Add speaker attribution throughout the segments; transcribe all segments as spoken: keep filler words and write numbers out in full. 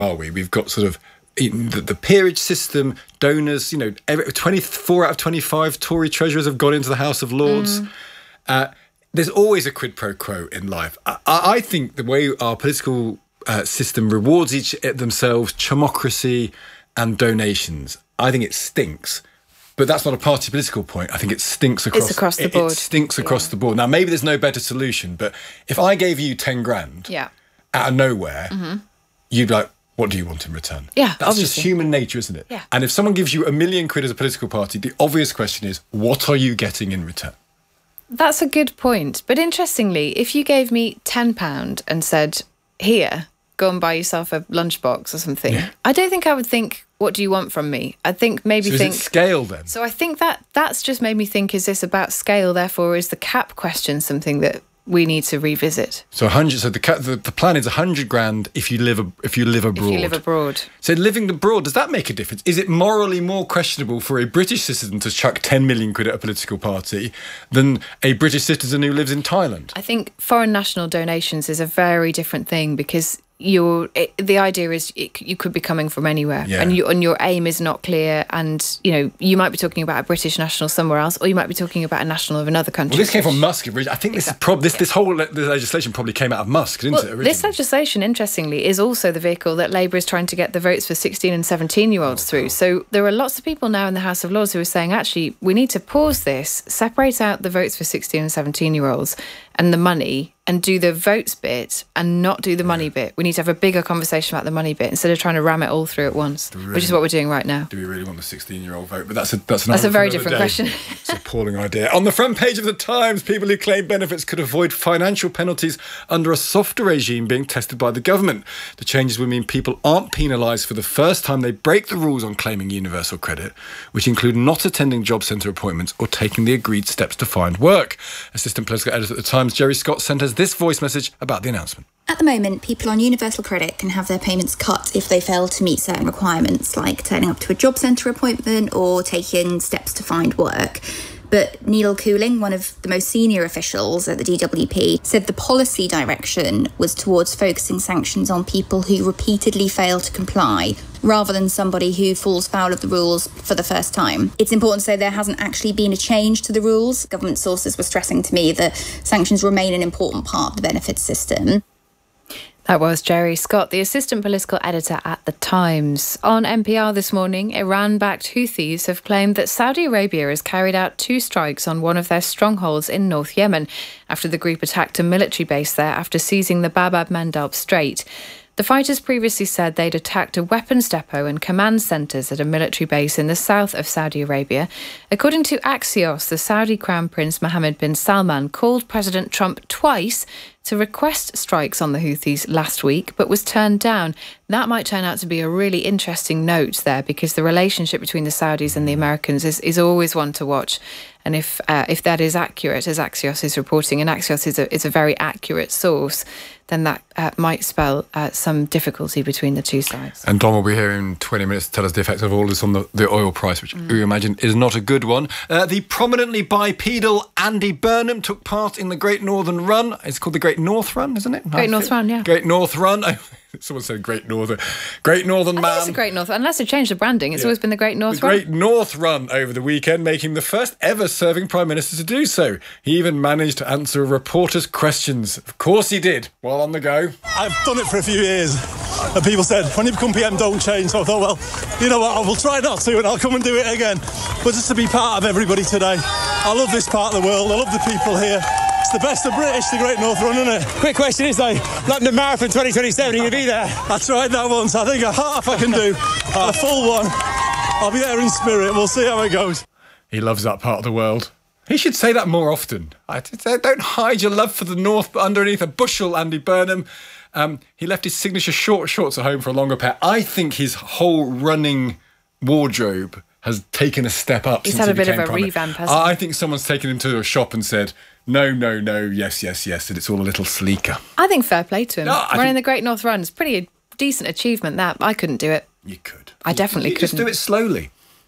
Speaker 1: are we? We've got sort of the, the peerage system, donors, you know, every, twenty-four out of twenty-five Tory treasurers have gone into the House of Lords. Mm. Uh, there's always a quid pro quo in life. I, I think the way our political uh, system rewards each themselves, chumocracy and donations, I think it stinks. But that's not a party political point. I think it stinks across,
Speaker 2: it's across the
Speaker 1: it,
Speaker 2: board.
Speaker 1: It stinks across yeah. the board. Now, maybe there's no better solution, but if I gave you ten grand
Speaker 2: yeah.
Speaker 1: out of nowhere, mm-hmm. you'd be like, what do you want in return?
Speaker 2: Yeah,
Speaker 1: That's
Speaker 2: obviously.
Speaker 1: just human nature, isn't it?
Speaker 2: Yeah.
Speaker 1: And if someone gives you a million quid as a political party, the obvious question is, what are you getting in return?
Speaker 2: That's a good point. But interestingly, if you gave me ten pounds and said, here, go and buy yourself a lunchbox or something, yeah. I don't think I would think, what do you want from me? I think maybe
Speaker 1: so is
Speaker 2: think...
Speaker 1: it scale then?
Speaker 2: So I think that that's just made me think, is this about scale? Therefore, is the cap question something that we need to revisit?
Speaker 1: So one hundred. So the the, the plan is one hundred grand if you live if you live abroad.
Speaker 2: If you live abroad.
Speaker 1: So living abroad, does that make a difference? Is it morally more questionable for a British citizen to chuck ten million quid at a political party than a British citizen who lives in Thailand?
Speaker 2: I think foreign national donations is a very different thing because you're it, the idea is it, you could be coming from anywhere,
Speaker 1: yeah.
Speaker 2: and, you, and your aim is not clear, and you know you might be talking about a British national somewhere else, or you might be talking about a national of another country.
Speaker 1: Well, this came from Musk. I think this exactly. is prob- this yeah. this whole le- this legislation probably came out of Musk, didn't
Speaker 2: well,
Speaker 1: it? Originally?
Speaker 2: This legislation, interestingly, is also the vehicle that Labour is trying to get the votes for sixteen and seventeen year olds oh, through. God. So there are lots of people now in the House of Lords who are saying, actually, we need to pause this, separate out the votes for sixteen and seventeen year olds and the money, and do the votes bit and not do the money bit. We need to have a bigger conversation about the money bit instead of trying to ram it all through at once, really, which is what we're doing right now.
Speaker 1: Do we really want the sixteen-year-old vote? But that's a that's,
Speaker 2: that's a very different
Speaker 1: day.
Speaker 2: question.
Speaker 1: It's an appalling idea. On the front page of the Times, people who claim benefits could avoid financial penalties under a softer regime being tested by the government. The changes would mean people aren't penalised for the first time they break the rules on claiming universal credit, which include not attending job centre appointments or taking the agreed steps to find work. Assistant political editor at the Times, Jerry Scott, sent us this voice message about the announcement.
Speaker 3: At the moment, people on universal credit can have their payments cut if they fail to meet certain requirements, like turning up to a job centre appointment or taking steps to find work. But Neil Cooling, one of the most senior officials at the D W P, said the policy direction was towards focusing sanctions on people who repeatedly fail to comply, rather than somebody who falls foul of the rules for the first time. It's important to say there hasn't actually been a change to the rules. Government sources were stressing to me that sanctions remain an important part of the benefits system.
Speaker 2: That was Jerry Scott, the assistant political editor at The Times. On N P R this morning, Iran-backed Houthis have claimed that Saudi Arabia has carried out two strikes on one of their strongholds in North Yemen after the group attacked a military base there after seizing the Bab al-Mandab Strait. The fighters previously said they'd attacked a weapons depot and command centres at a military base in the south of Saudi Arabia. According to Axios, the Saudi Crown Prince Mohammed bin Salman called President Trump twice to request strikes on the Houthis last week, but was turned down. That might turn out to be a really interesting note there, because the relationship between the Saudis and the Americans is, is always one to watch. And if uh, if that is accurate, as Axios is reporting, and Axios is a, is a very accurate source, then that uh, might spell uh, some difficulty between the two sides.
Speaker 1: And Don will be here in twenty minutes to tell us the effect of all this on the, the oil price, which mm. we imagine is not a good one. Uh, the prominently bipedal Andy Burnham took part in the Great Northern Run. It's called the Great North Run, isn't it?
Speaker 2: Great North Run, yeah.
Speaker 1: Great North Run. Someone said Great Northern. Great Northern
Speaker 2: I
Speaker 1: Man.
Speaker 2: think it's a Great North, unless they changed the branding. It's yeah. always been the Great North
Speaker 1: the
Speaker 2: Run.
Speaker 1: Great North Run over the weekend, making him the first ever serving Prime Minister to do so. He even managed to answer a reporter's questions. Of course he did, while on the go.
Speaker 4: I've done it for a few years, and people said, when you become P M, don't change. So I thought, well, you know what, I will try not to, and I'll come and do it again. But just to be part of everybody today. I love this part of the world. I love the people here. It's the best of British, the Great North Run, isn't it?
Speaker 5: Quick question is, though, London Marathon twenty twenty-seven, are you going to be there?
Speaker 4: I tried that once. I think a half I can do. A full one. I'll be there in spirit. We'll see how it goes.
Speaker 1: He loves that part of the world. He should say that more often. I don't hide your love for the North underneath a bushel, Andy Burnham. Um, he left his signature short shorts at home for a longer pair. I think his whole running wardrobe has taken a step up.
Speaker 2: He's
Speaker 1: since
Speaker 2: had
Speaker 1: he
Speaker 2: a bit of a
Speaker 1: Prime
Speaker 2: revamp, hasn't he?
Speaker 1: I think someone's taken him to a shop and said, no, no, no, yes, yes, yes, and it's all a little sleeker.
Speaker 2: I think fair play to him.
Speaker 1: No,
Speaker 2: Running
Speaker 1: think...
Speaker 2: the Great North Run is pretty a decent achievement, that. I couldn't do it.
Speaker 1: You could.
Speaker 2: I definitely
Speaker 1: you
Speaker 2: couldn't.
Speaker 1: Just do it slowly.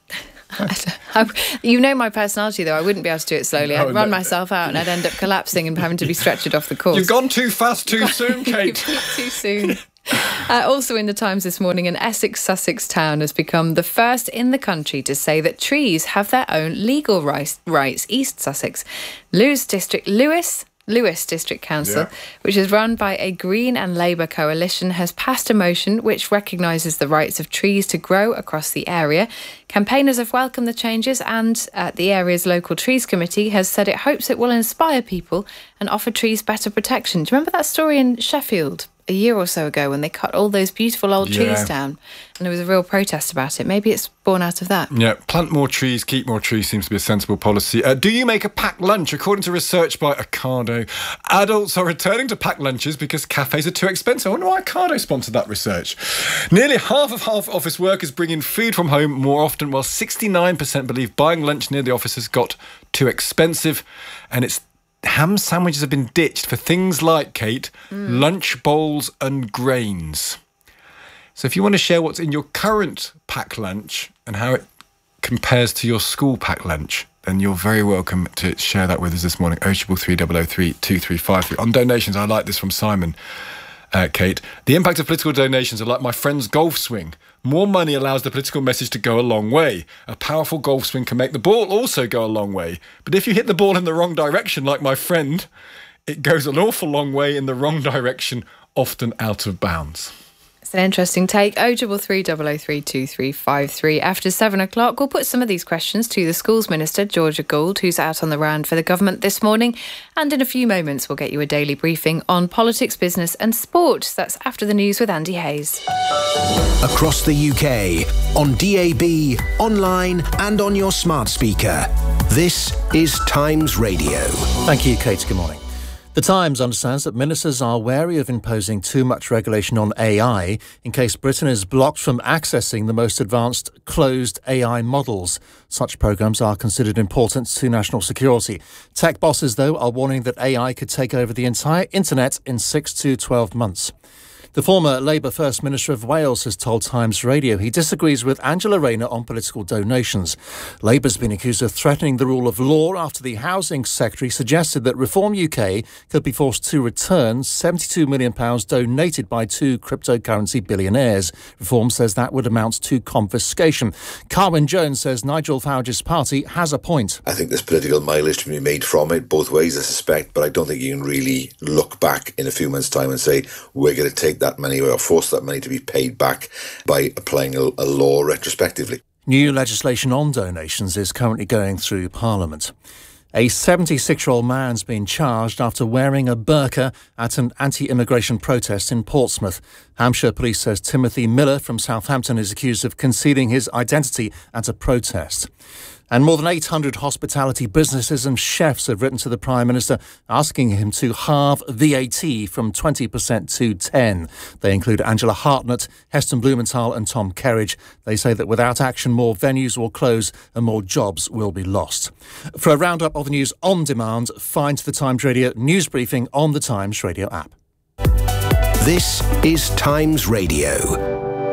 Speaker 2: I, you know my personality, though. I wouldn't be able to do it slowly. I'd
Speaker 1: no,
Speaker 2: run
Speaker 1: no.
Speaker 2: myself out and I'd end up collapsing and having to be stretchered off the course.
Speaker 1: You've gone too fast too soon, Kate.
Speaker 2: too soon. Uh, also in the Times this morning, an Essex Sussex town has become the first in the country to say that trees have their own legal rights. rights. East Sussex, Lewis District, Lewis. Lewis District Council, yeah. which is run by a Green and Labour coalition, has passed a motion which recognises the rights of trees to grow across the area. Campaigners have welcomed the changes, and uh, the area's local trees committee has said it hopes it will inspire people and offer trees better protection. Do you remember that story in Sheffield a year or so ago when they cut all those beautiful old
Speaker 1: yeah.
Speaker 2: trees down and there was a real protest about it? Maybe it's born out of that.
Speaker 1: Yeah, plant more trees, keep more trees seems to be a sensible policy. Uh, do you make a packed lunch? According to research by Ocado, adults are returning to packed lunches because cafes are too expensive. I wonder why Ocado sponsored that research. Nearly half of half office workers bring in food from home more often, while sixty-nine percent believe buying lunch near the office has got too expensive. And it's ham sandwiches have been ditched for things like, Kate, mm. lunch bowls and grains. So if you want to share what's in your current packed lunch and how it compares to your school packed lunch, then you're very welcome to share that with us this morning. oh three three, double oh three, two three five three. On donations, I like this from Simon, uh, Kate. The impact of political donations are like my friend's golf swing. More money allows the political message to go a long way. A powerful golf swing can make the ball also go a long way. But if you hit the ball in the wrong direction, like my friend, it goes an awful long way in the wrong direction, often out of bounds.
Speaker 2: It's an interesting take. oh three three, double oh three, two three five three. After seven o'clock, we'll put some of these questions to the Schools Minister, Georgia Gould, who's out on the round for the government this morning. And in a few moments, we'll get you a daily briefing on politics, business and sport. That's after the news with Andy Hayes.
Speaker 6: Across the U K, on D A B, online and on your smart speaker. This is Times Radio.
Speaker 7: Thank you, Kate. Good morning. The Times understands that ministers are wary of imposing too much regulation on A I in case Britain is blocked from accessing the most advanced closed A I models. Such programmes are considered important to national security. Tech bosses, though, are warning that A I could take over the entire internet in six to twelve months. The former Labour First Minister of Wales has told Times Radio he disagrees with Angela Rayner on political donations. Labour's been accused of threatening the rule of law after the Housing Secretary suggested that Reform U K could be forced to return seventy-two million pounds donated by two cryptocurrency billionaires. Reform says that would amount to confiscation. Carwyn Jones says Nigel Farage's party has a point.
Speaker 8: I think there's political mileage to be made from it, both ways I suspect, but I don't think you can really look back in a few months' time and say we're going to take that money or force that money to be paid back by applying a, a law retrospectively.
Speaker 7: New legislation on donations is currently going through Parliament. A seventy-six-year-old man's been charged after wearing a burqa at an anti-immigration protest in Portsmouth. Hampshire Police says Timothy Miller from Southampton is accused of concealing his identity at a protest. And more than eight hundred hospitality businesses and chefs have written to the Prime Minister asking him to halve V A T from twenty percent to ten. They include Angela Hartnett, Heston Blumenthal and Tom Kerridge. They say that without action, more venues will close and more jobs will be lost. For a roundup of the news on demand, find the Times Radio news briefing on the Times Radio app.
Speaker 6: This is Times Radio.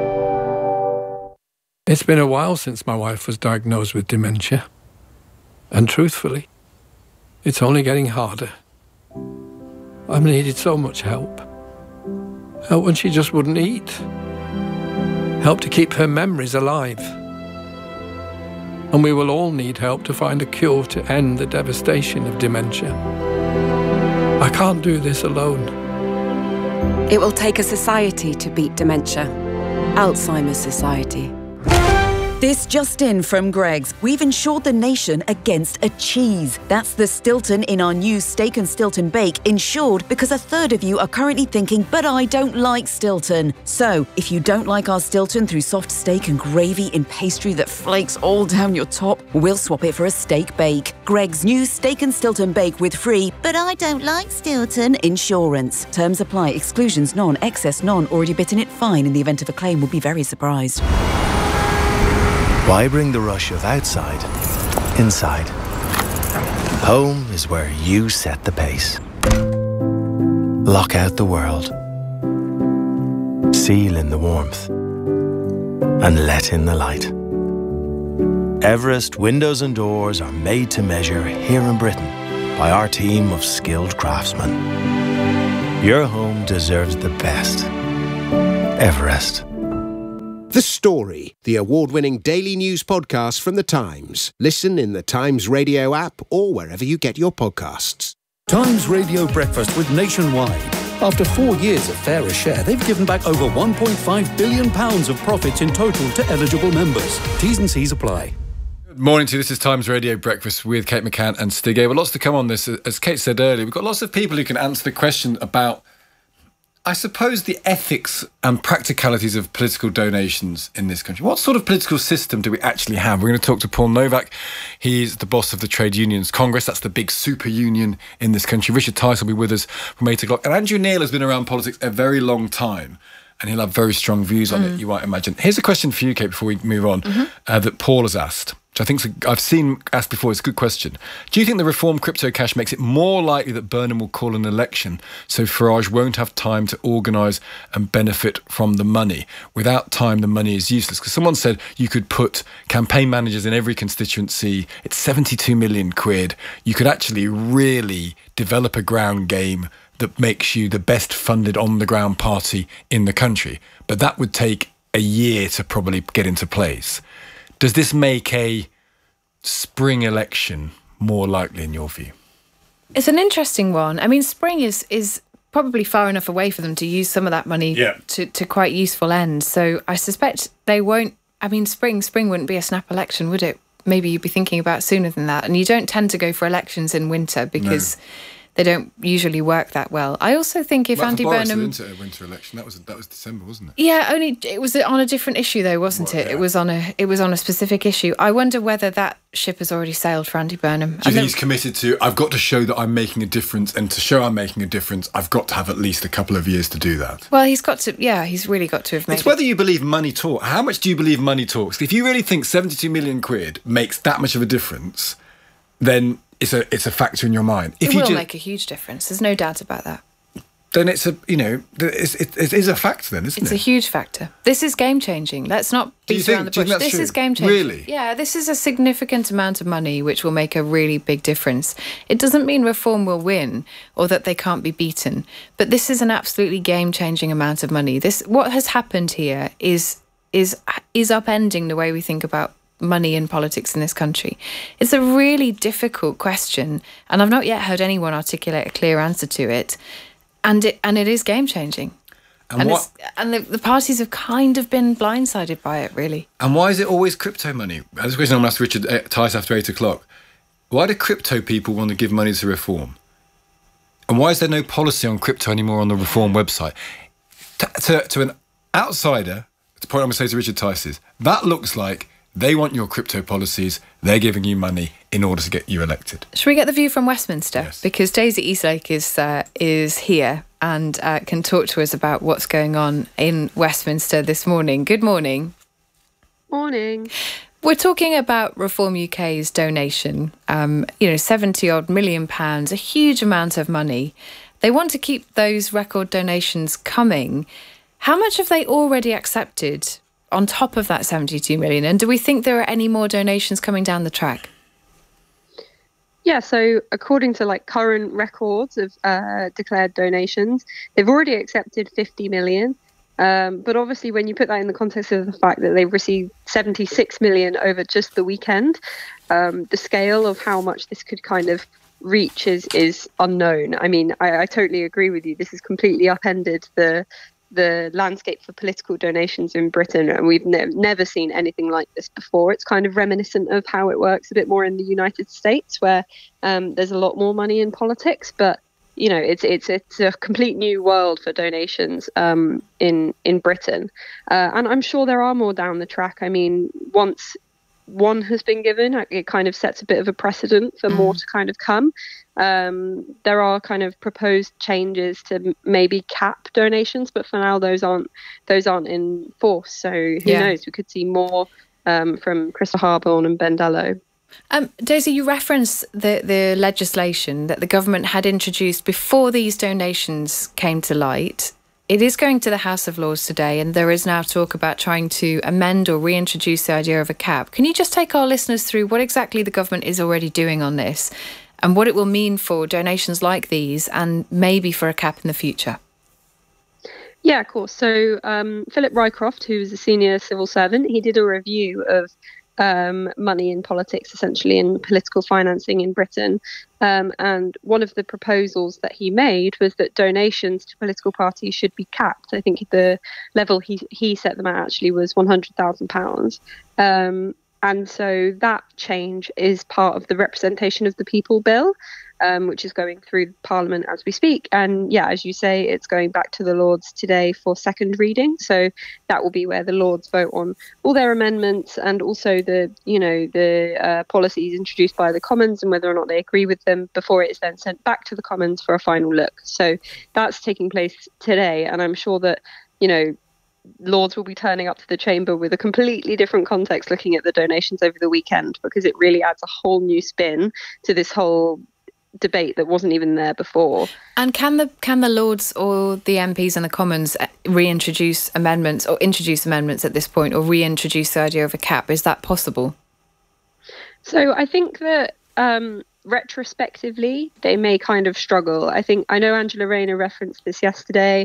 Speaker 9: It's been a while since my wife was diagnosed with dementia. And truthfully, it's only getting harder. I've needed so much help. Help when she just wouldn't eat. Help to keep her memories alive. And we will all need help to find a cure to end the devastation of dementia. I can't do this alone.
Speaker 10: It will take a society to beat dementia. Alzheimer's Society.
Speaker 11: This just in from Greggs. We've insured the nation against a cheese. That's the Stilton in our new Steak and Stilton Bake, insured because a third of you are currently thinking, but I don't like Stilton. So, if you don't like our Stilton through soft steak and gravy in pastry that flakes all down your top, we'll swap it for a steak bake. Greggs' new Steak and Stilton Bake with free, but I don't like Stilton insurance. Terms apply. Exclusions none. Excess none. Already bitten it fine. In the event of a claim, will be very surprised.
Speaker 12: Why bring the rush of outside inside? Home is where you set the pace. Lock out the world. Seal in the warmth. And let in the light. Everest windows and doors are made to measure here in Britain by our team of skilled craftsmen. Your home deserves the best. Everest.
Speaker 6: The Story, the award-winning daily news podcast from The Times. Listen in the Times Radio app or wherever you get your podcasts.
Speaker 13: Times Radio Breakfast with Nationwide. After four years of Fairer Share, they've given back over one point five billion pounds of profits in total to eligible members. T's and C's apply.
Speaker 1: Good morning to you. This is Times Radio Breakfast with Kate McCann and Stig Abel. Lots to come on this. As Kate said earlier, we've got lots of people who can answer the question about, I suppose, the ethics and practicalities of political donations in this country. What sort of political system do we actually have? We're going to talk to Paul Novak. He's the boss of the Trade Unions Congress. That's the big super union in this country. Richard Tice will be with us from eight o'clock. And Andrew Neil has been around politics a very long time, and he'll have very strong views on mm. it, you might imagine. Here's a question for you, Kate, before we move on, mm-hmm. uh, that Paul has asked, which I think I've seen asked before. It's a good question. Do you think the reform crypto cash makes it more likely that Burnham will call an election so Farage won't have time to organise and benefit from the money? Without time, the money is useless. Because someone said you could put campaign managers in every constituency. It's seventy-two million quid. You could actually really develop a ground game that makes you the best funded on-the-ground party in the country. But that would take a year to probably get into place. Does this make a spring election more likely in your view?
Speaker 2: It's an interesting one. I mean, spring is is probably far enough away for them to use some of that money yeah. to, to quite useful ends. So I suspect they won't. I mean, spring, spring wouldn't be a snap election, would it? Maybe you'd be thinking about sooner than that. And you don't tend to go for elections in winter because... No. They don't usually work that well. I also think if
Speaker 1: well,
Speaker 2: Andy
Speaker 1: Boris,
Speaker 2: Burnham...
Speaker 1: winter, winter election, that was that was December, wasn't it?
Speaker 2: Yeah, only it was on a different issue though, wasn't well, it? Yeah. It was on a it was on a specific issue. I wonder whether that ship has already sailed for Andy Burnham.
Speaker 1: Do you think then, he's committed to, I've got to show that I'm making a difference, and to show I'm making a difference, I've got to have at least a couple of years to do that?
Speaker 2: Well, he's got to, yeah, he's really got to have made
Speaker 1: It's whether you believe money talks. How much do you believe money talks? If you really think seventy-two million quid makes that much of a difference, then... It's a it's a factor in your mind.
Speaker 2: If it
Speaker 1: you
Speaker 2: will
Speaker 1: do,
Speaker 2: make a huge difference. There's no doubt about that.
Speaker 1: Then it's a you know it's, it, it is a factor then, isn't
Speaker 2: it's
Speaker 1: it?
Speaker 2: It's a huge factor. This is game changing. Let's not beat around the bush. This
Speaker 1: true?
Speaker 2: is game changing.
Speaker 1: Really?
Speaker 2: Yeah, this is a significant amount of money which will make a really big difference. It doesn't mean reform will win or that they can't be beaten, but this is an absolutely game changing amount of money. This what has happened here is is is upending the way we think about money in politics in this country. It's a really difficult question, and I've not yet heard anyone articulate a clear answer to it. And it and it is game changing.
Speaker 1: And,
Speaker 2: and,
Speaker 1: what,
Speaker 2: it's, and the, the parties have kind of been blindsided by it, really.
Speaker 1: And why is it always crypto money? This is a question I'm going to ask Richard Tice after eight o'clock. Why do crypto people want to give money to reform? And why is there no policy on crypto anymore on the reform website? To, to, to an outsider, the point I'm going to say to Richard Tice is, that looks like they want your crypto policies. They're giving you money in order to get you elected.
Speaker 2: Should we get the view from Westminster?
Speaker 1: Yes.
Speaker 2: Because Daisy Eastlake is uh, is here and uh, can talk to us about what's going on in Westminster this morning. Good morning.
Speaker 14: Morning.
Speaker 2: We're talking about Reform U K's donation. Um, you know, seventy odd million pounds, a huge amount of money. They want to keep those record donations coming. How much have they already accepted on top of that seventy-two million? And do we think there are any more donations coming down the track?
Speaker 14: Yeah, so according to like current records of uh, declared donations, they've already accepted fifty million. Um, but obviously, when you put that in the context of the fact that they've received seventy-six million over just the weekend, um, the scale of how much this could kind of reach is is unknown. I mean, I, I totally agree with you. This has completely upended the the landscape for political donations in Britain, and we've ne- never seen anything like this before. It's kind of reminiscent of how it works a bit more in the United States, where um, there's a lot more money in politics, but you know, it's it's it's a complete new world for donations um, in in Britain, uh, and I'm sure there are more down the track. I mean, once one has been given, it kind of sets a bit of a precedent for mm. more to kind of come. Um, there are kind of proposed changes to m- maybe cap donations, but for now those aren't those aren't in force. So who yeah. knows? We could see more um, from Krista Harborne and Ben Dello.
Speaker 2: Um, Daisy, you referenced the, the legislation that the government had introduced before these donations came to light. It is going to the House of Lords today, and there is now talk about trying to amend or reintroduce the idea of a cap. Can you just take our listeners through what exactly the government is already doing on this and what it will mean for donations like these and maybe for a cap in the future?
Speaker 14: Yeah, of course. So um, Philip Rycroft, who's a senior civil servant, he did a review of um, money in politics, essentially, and political financing in Britain. Um, and one of the proposals that he made was that donations to political parties should be capped. I think the level he, he set them at actually was one hundred thousand pounds. Um, and so that change is part of the Representation of the People Bill, um, which is going through Parliament as we speak. And yeah, as you say, it's going back to the Lords today for second reading. So that will be where the Lords vote on all their amendments and also the, you know, the uh, policies introduced by the Commons and whether or not they agree with them before it is then sent back to the Commons for a final look. So that's taking place today. And I'm sure that, you know, Lords will be turning up to the chamber with a completely different context looking at the donations over the weekend, because it really adds a whole new spin to this whole debate that wasn't even there before.
Speaker 2: And can the can the Lords or the M Ps and the Commons reintroduce amendments or introduce amendments at this point, or reintroduce the idea of a cap? Is that possible?
Speaker 14: So I think that um, retrospectively they may kind of struggle. I think I know Angela Rayner referenced this yesterday.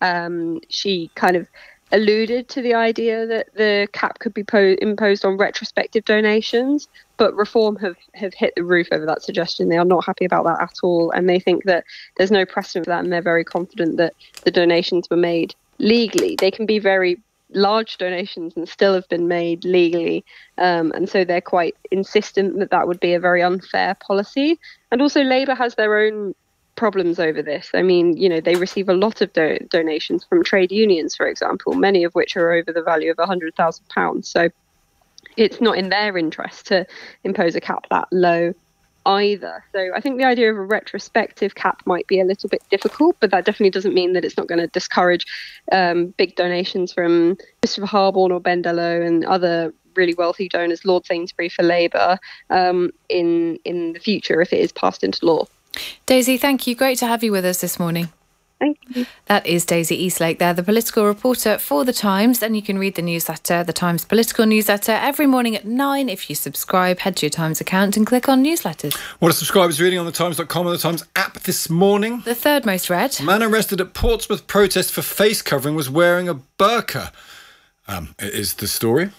Speaker 14: Um, she kind of alluded to the idea that the cap could be po- imposed on retrospective donations, but Reform have, have hit the roof over that suggestion. They are not happy about that at all, and they think that there's no precedent for that, and they're very confident that the donations were made legally. They can be very large donations and still have been made legally, um, and so they're quite insistent that that would be a very unfair policy. And also Labour has their own problems over this. I mean, you know, they receive a lot of do- donations from trade unions, for example, many of which are over the value of one hundred thousand pounds. So it's not in their interest to impose a cap that low either. So I think the idea of a retrospective cap might be a little bit difficult, but that definitely doesn't mean that it's not going to discourage um, big donations from Christopher Harborne or Ben Dello and other really wealthy donors, Lord Sainsbury for Labour, um, in, in the future if it is passed into law.
Speaker 2: Daisy, thank you. Great to have you with us this morning.
Speaker 14: Thank you.
Speaker 2: That is Daisy Eastlake there, the political reporter for The Times. And you can read the newsletter, The Times political newsletter, every morning at nine. If you subscribe, head to your Times account and click on newsletters.
Speaker 1: What are subscribers reading on the times dot com and the Times app this morning?
Speaker 2: The third most read.
Speaker 1: Man arrested at Portsmouth protest for face covering was wearing a burqa. Um, is the story.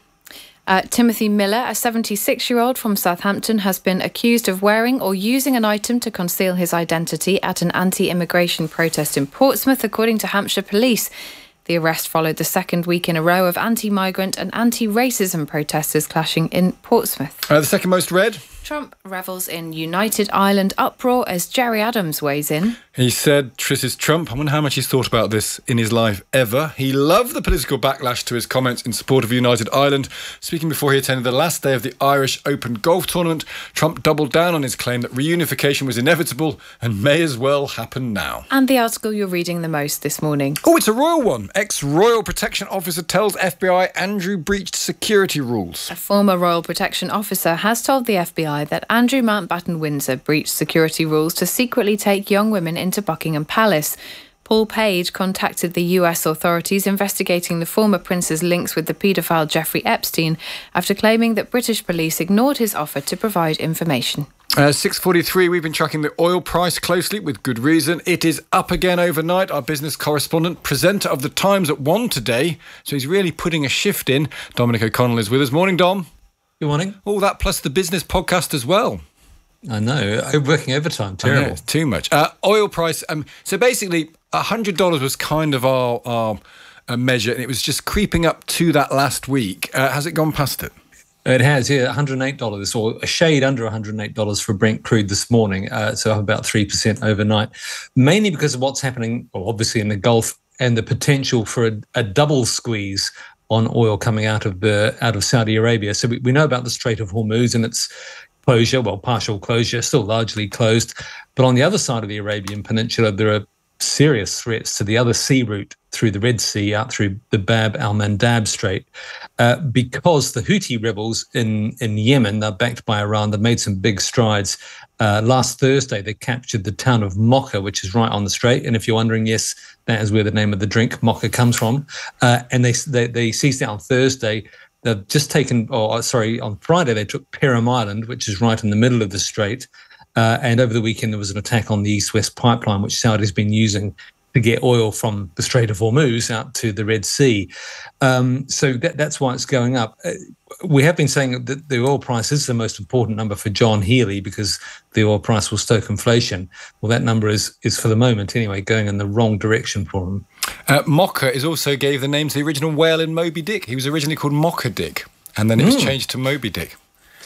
Speaker 2: Uh, Timothy Miller, a seventy-six-year-old from Southampton, has been accused of wearing or using an item to conceal his identity at an anti-immigration protest in Portsmouth, according to Hampshire Police. The arrest followed the second week in a row of anti-migrant and anti-racism protesters clashing in Portsmouth.
Speaker 1: Uh, the second most read.
Speaker 2: Trump revels in United Ireland uproar as Gerry Adams weighs in.
Speaker 1: He said, Tris is Trump. I wonder how much he's thought about this in his life ever. He loved the political backlash to his comments in support of United Ireland. Speaking before he attended the last day of the Irish Open golf tournament, Trump doubled down on his claim that reunification was inevitable and may as well happen now.
Speaker 2: And the article you're reading the most this morning.
Speaker 1: Oh, it's a royal one. Ex-Royal Protection Officer tells F B I Andrew breached security rules.
Speaker 2: A former Royal Protection Officer has told the F B I that Andrew Mountbatten Windsor breached security rules to secretly take young women into Buckingham Palace. Paul Page contacted the U S authorities investigating the former prince's links with the paedophile Jeffrey Epstein after claiming that British police ignored his offer to provide information.
Speaker 1: Uh, six forty-three, we've been tracking the oil price closely with good reason. It is up again overnight. Our business correspondent, presenter of The Times at one today, so he's really putting a shift in. Dominic O'Connell is with us. Morning, Dom.
Speaker 15: Good morning.
Speaker 1: All that plus the business podcast as well.
Speaker 15: I know. I'm working overtime. Terrible.
Speaker 1: Know, too much. Uh, oil price. Um, so basically, one hundred dollars was kind of our, our uh, measure, and it was just creeping up to that last week. Uh, has it gone past it?
Speaker 15: It has, yeah, one hundred eight dollars or a shade under one hundred eight dollars for Brent crude this morning, uh, so up about three percent overnight, mainly because of what's happening, well, obviously in the Gulf and the potential for a, a double squeeze on oil coming out of the out of Saudi Arabia. So we, we know about the Strait of Hormuz and its closure, well, partial closure, still largely closed. But on the other side of the Arabian Peninsula, there are serious threats to the other sea route through the Red Sea, out through the Bab al-Mandab Strait, uh, because the Houthi rebels in, in Yemen, they're backed by Iran, they've made some big strides. Uh, last Thursday, they captured the town of Mocha, which is right on the strait. And if you're wondering, yes, that is where the name of the drink, Mocha, comes from. Uh, and they, they they seized it on Thursday. They've just taken, or sorry, on Friday, they took Perim Island, which is right in the middle of the strait. Uh, and over the weekend, there was an attack on the East-West pipeline, which Saudi's been using to get oil from the Strait of Hormuz out to the Red Sea. Um, so that, that's why it's going up. Uh, we have been saying that the oil price is the most important number for John Healey because the oil price will stoke inflation. Well, that number is, is for the moment anyway, going in the wrong direction for him.
Speaker 1: Uh, Mocha is also gave the name to the original whale in Moby Dick. He was originally called Mocha Dick, and then it was mm. changed to Moby Dick.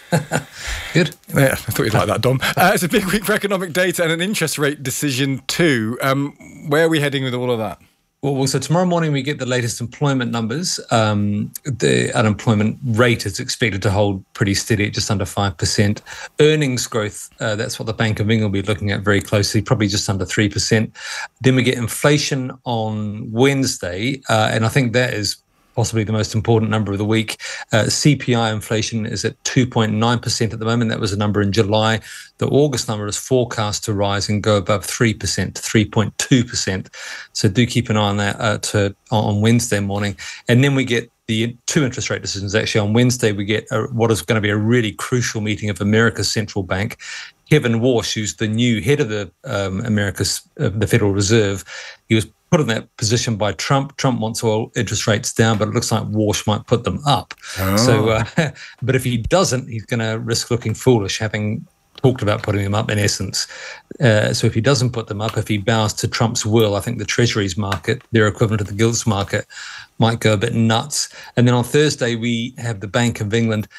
Speaker 15: Good.
Speaker 1: Yeah, I thought you'd like that, Dom. Uh, it's a big week for economic data and an interest rate decision too. Um, where are we heading with all of that?
Speaker 15: Well, so tomorrow morning we get the latest employment numbers. Um, the unemployment rate is expected to hold pretty steady at just under five percent. Earnings growth, uh, that's what the Bank of England will be looking at very closely, probably just under three percent. Then we get inflation on Wednesday, uh, and I think that is possibly the most important number of the week. Uh, C P I inflation is at two point nine percent at the moment. That was a number in July. The August number is forecast to rise and go above three percent to three point two percent. So do keep an eye on that uh, to, on Wednesday morning. And then we get the two interest rate decisions. Actually, on Wednesday, we get a, what is going to be a really crucial meeting of America's central bank. Kevin Warsh, who's the new head of the um, America's uh, the Federal Reserve, he was put in that position by Trump. Trump wants oil interest rates down, but it looks like Warsh might put them up. Oh. So, uh, but if he doesn't, he's going to risk looking foolish, having talked about putting them up in essence. Uh, so if he doesn't put them up, if he bows to Trump's will, I think the Treasuries market, their equivalent of the gilts market, might go a bit nuts. And then on Thursday, we have the Bank of England.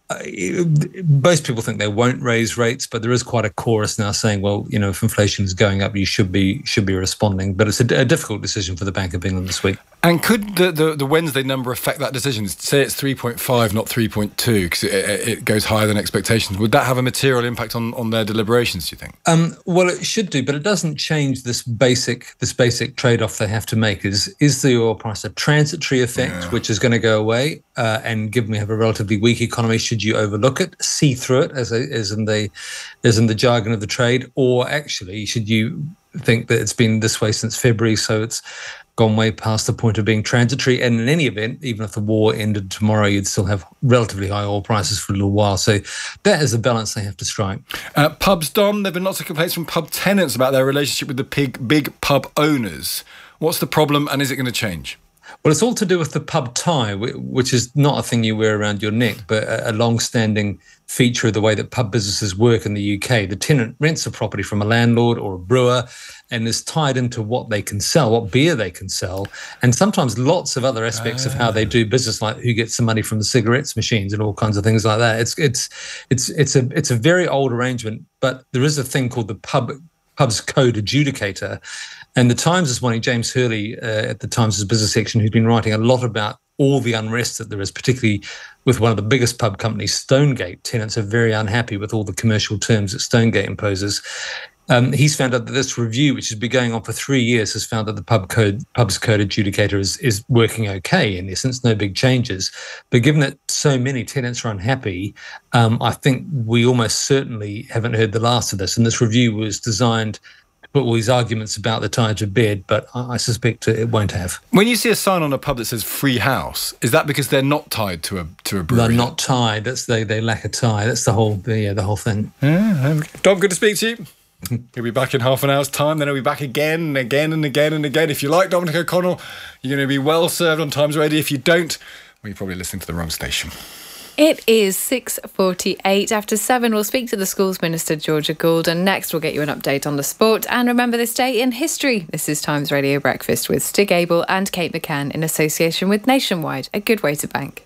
Speaker 15: Uh, most people think they won't raise rates, but there is quite a chorus now saying, well, you know, if inflation is going up, you should be should be responding. But it's a, a difficult decision for the Bank of England this week.
Speaker 1: And could the, the, the Wednesday number affect that decision? Say it's three point five, not three point two, because it, it goes higher than expectations. Would that have a material impact on, on their deliberations, do you think?
Speaker 15: Um, well, it should do, but it doesn't change this basic this basic trade-off they have to make. Is is the oil price a transitory effect, yeah. which is going to go away? Uh, and given we have a relatively weak economy, should you overlook it, see through it, as, a, as, in the, as in the jargon of the trade? Or actually, should you think that it's been this way since February, so it's gone way past the point of being transitory? And in any event, even if the war ended tomorrow, you'd still have relatively high oil prices for a little while. So that is the balance they have to strike.
Speaker 1: Uh, pubs, Dom, there have been lots of complaints from pub tenants about their relationship with the big, big pub owners. What's the problem, and is it going to change?
Speaker 15: Well, it's all to do with the pub tie, which is not a thing you wear around your neck, but a long-standing feature of the way that pub businesses work in the U K. The tenant rents a property from a landlord or a brewer and is tied into what they can sell, what beer they can sell, and sometimes lots of other aspects uh. of how they do business, like who gets the money from the cigarettes machines and all kinds of things like that. It's it's it's it's a it's a very old arrangement, but there is a thing called the pub pubs code adjudicator. And the Times this morning, James Hurley uh, at the Times' business section, who's been writing a lot about all the unrest that there is, particularly with one of the biggest pub companies, Stonegate. Tenants are very unhappy with all the commercial terms that Stonegate imposes. Um, he's found out that this review, which has been going on for three years, has found that the pub code, pubs code adjudicator is, is working okay, in essence, no big changes. But given that so many tenants are unhappy, um, I think we almost certainly haven't heard the last of this. And this review was designed put all these arguments about the tie to bed, but I suspect it won't have.
Speaker 1: When you see a sign on a pub that says free house, is that because they're not tied to a to a brewery?
Speaker 15: They're not tied. That's they they lack a tie. That's the whole the, yeah, the whole thing.
Speaker 1: Yeah. Dom, good to speak to you. He'll be back in half an hour's time, then he'll be back again and again and again and again. If you like Dominic O'Connell, you're going to be well served on Times Radio. If you don't, well, you're probably listening to the wrong station.
Speaker 2: It is six forty-eight. After seven, we'll speak to the Schools Minister, Georgia Gould, and next we'll get you an update on the sport. And remember this day in history. This is Times Radio Breakfast with Stig Abel and Kate McCann in association with Nationwide, a good way to bank.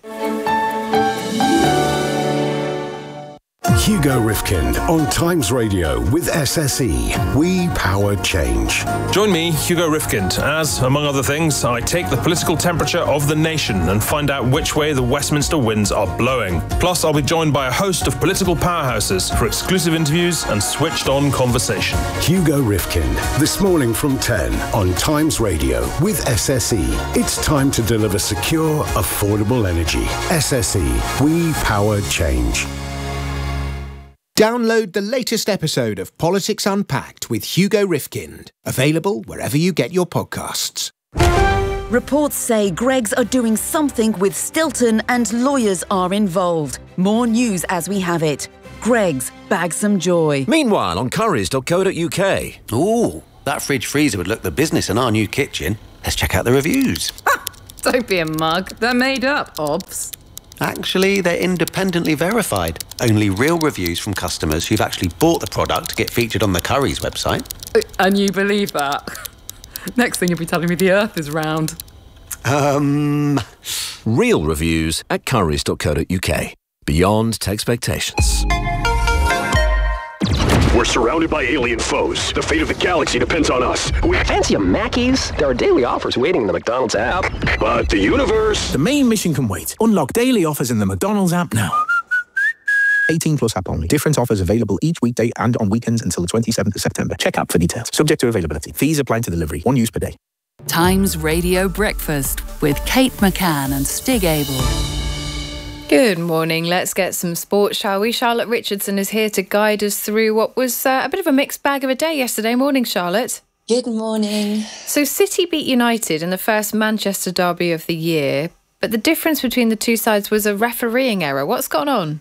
Speaker 6: Hugo Rifkind on Times Radio with S S E. We power change.
Speaker 16: Join me, Hugo Rifkind, as, among other things, I take the political temperature of the nation and find out which way the Westminster winds are blowing. Plus, I'll be joined by a host of political powerhouses for exclusive interviews and switched-on conversation.
Speaker 6: Hugo Rifkind, this morning from ten on Times Radio with S S E. It's time to deliver secure, affordable energy. S S E. We power change.
Speaker 17: Download the latest episode of Politics Unpacked with Hugo Rifkind. Available wherever you get your podcasts.
Speaker 11: Reports say Greggs are doing something with Stilton and lawyers are involved. More news as we have it. Greggs, bag some joy.
Speaker 18: Meanwhile, on currys dot co dot uk. Ooh, that fridge freezer would look the business in our new kitchen. Let's check out the reviews.
Speaker 19: Don't be a mug. They're made up, Obs.
Speaker 18: Actually, they're independently verified. Only real reviews from customers who've actually bought the product get featured on the Currys website.
Speaker 19: And you believe that? Next thing you'll be telling me the Earth is round.
Speaker 18: Um...
Speaker 20: Real reviews at currys dot co dot uk. Beyond expectations.
Speaker 21: We're surrounded by alien foes. The fate of the galaxy depends on us. We
Speaker 22: fancy a Mackey's? There are daily offers waiting in the McDonald's app.
Speaker 21: But the universe...
Speaker 23: The main mission can wait. Unlock daily offers in the McDonald's app now. eighteen plus app only. Different offers available each weekday and on weekends until the twenty-seventh of September. Check app for details. Subject to availability. Fees apply to delivery. One use per day.
Speaker 24: Times Radio Breakfast with Kate McCann and Stig Abel.
Speaker 2: Good morning. Let's get some sport, shall we? Charlotte Richardson is here to guide us through what was uh, a bit of a mixed bag of a day yesterday. Morning, Charlotte.
Speaker 25: Good morning.
Speaker 2: So City beat United in the first Manchester derby of the year, but the difference between the two sides was a refereeing error. What's gone on?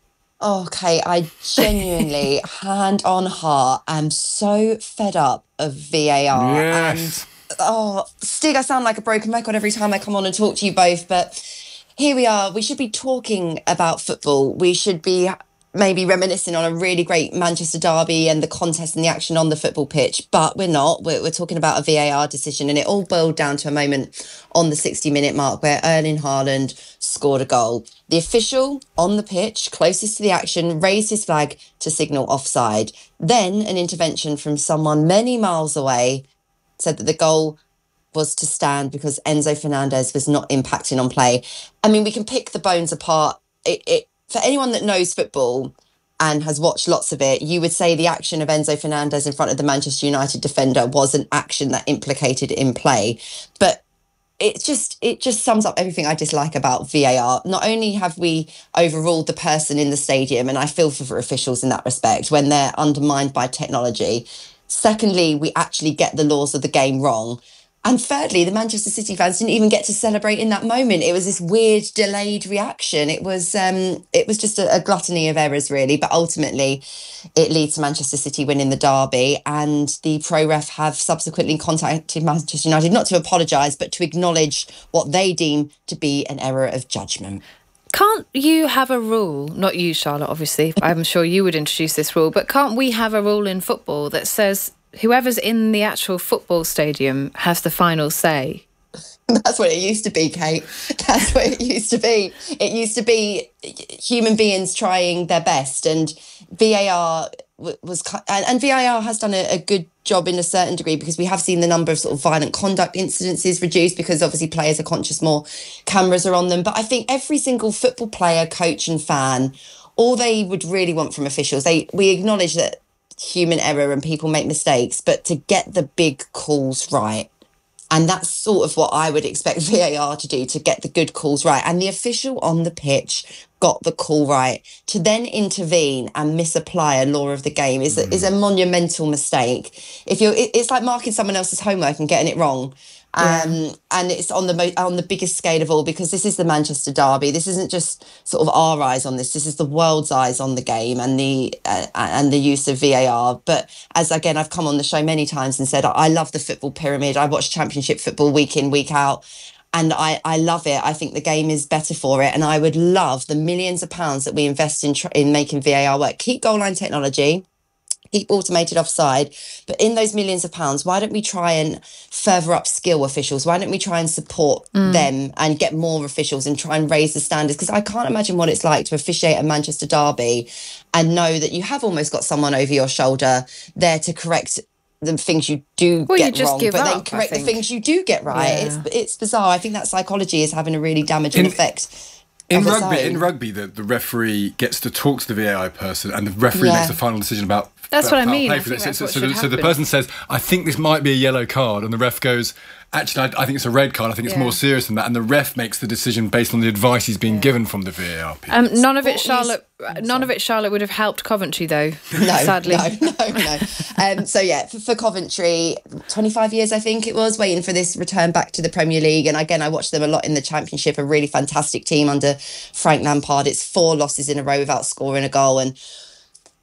Speaker 25: Okay, I genuinely, hand on heart, am so fed up of V A R.
Speaker 1: Yes.
Speaker 25: And, oh, Stig, I sound like a broken record every time I come on and talk to you both, but here we are. We should be talking about football. We should be maybe reminiscing on a really great Manchester derby and the contest and the action on the football pitch, but we're not. We're, we're talking about a V A R decision, and it all boiled down to a moment on the sixty-minute mark where Erling Haaland scored a goal. The official on the pitch, closest to the action, raised his flag to signal offside. Then an intervention from someone many miles away said that the goal was to stand because Enzo Fernandez was not impacting on play. I mean, we can pick the bones apart. It, it for anyone that knows football and has watched lots of it, you would say the action of Enzo Fernandez in front of the Manchester United defender was an action that implicated in play. But it just it just sums up everything I dislike about V A R. Not only have we overruled the person in the stadium, and I feel for, for officials in that respect when they're undermined by technology. Secondly, we actually get the laws of the game wrong. And thirdly, the Manchester City fans didn't even get to celebrate in that moment. It was this weird delayed reaction. It was um, it was just a, a gluttony of errors, really. But ultimately, it leads to Manchester City winning the derby. And the pro ref have subsequently contacted Manchester United, not to apologise, but to acknowledge what they deem to be an error of judgment.
Speaker 2: Can't you have a rule, not you, Charlotte, obviously, I'm sure you would introduce this rule, but can't we have a rule in football that says whoever's in the actual football stadium has the final say?
Speaker 25: That's what it used to be, Kate. That's what it used to be. It used to be human beings trying their best, and V A R was, and V A R has done a, a good job in a certain degree, because we have seen the number of sort of violent conduct incidences reduced because obviously players are conscious more, cameras are on them. But I think every single football player, coach and fan, all they would really want from officials, they we acknowledge that human error and people make mistakes, but to get the big calls right. And that's sort of what I would expect V A R to do, to get the good calls right. And the official on the pitch got the call right. To then intervene and misapply a law of the game is, mm. a, is a monumental mistake. If you're, it, it's like marking someone else's homework and getting it wrong. Yeah. Um, and it's on the mo- on the biggest scale of all, because this is the Manchester derby. This isn't just sort of our eyes on this. This is the world's eyes on the game and the uh, and the use of V A R. But as again, I've come on the show many times and said I love the football pyramid. I watch Championship football week in, week out, and I, I love it. I think the game is better for it, and I would love the millions of pounds that we invest in tr- in making V A R work. Keep goal line technology. Keep automated offside, but in those millions of pounds, why don't we try and further upskill officials? Why don't we try and support mm. them and get more officials and try and raise the standards? Because I can't imagine what it's like to officiate a Manchester derby and know that you have almost got someone over your shoulder there to correct the things you do
Speaker 2: well,
Speaker 25: get
Speaker 2: you just
Speaker 25: wrong,
Speaker 2: give
Speaker 25: but
Speaker 2: up,
Speaker 25: then correct the things you do get right. Yeah. It's it's bizarre. I think that psychology is having a really damaging in, effect.
Speaker 1: In rugby, in rugby, the, the referee gets to talk to the V A R person, and the referee
Speaker 25: yeah.
Speaker 1: makes the final decision about.
Speaker 2: That's
Speaker 1: about
Speaker 2: what I mean. I
Speaker 1: so,
Speaker 2: that's
Speaker 1: so,
Speaker 2: what
Speaker 1: so,
Speaker 2: should
Speaker 1: the, so the
Speaker 2: happen.
Speaker 1: person says, "I think this might be a yellow card," and the ref goes, "Actually, I, I think it's a red card. I think it's
Speaker 2: yeah.
Speaker 1: more serious than that." And the ref makes the decision based on the advice he's being yeah. given from the V A R people.
Speaker 2: Um, none of it, Charlotte. None of it, Charlotte, would have helped Coventry, though.
Speaker 25: No,
Speaker 2: sadly.
Speaker 25: no, no, no. um, so yeah, for, for Coventry, twenty-five years I think it was, waiting for this return back to the Premier League. And again, I watched them a lot in the Championship. A really fantastic team under Frank Lampard. It's four losses in a row without scoring a goal, and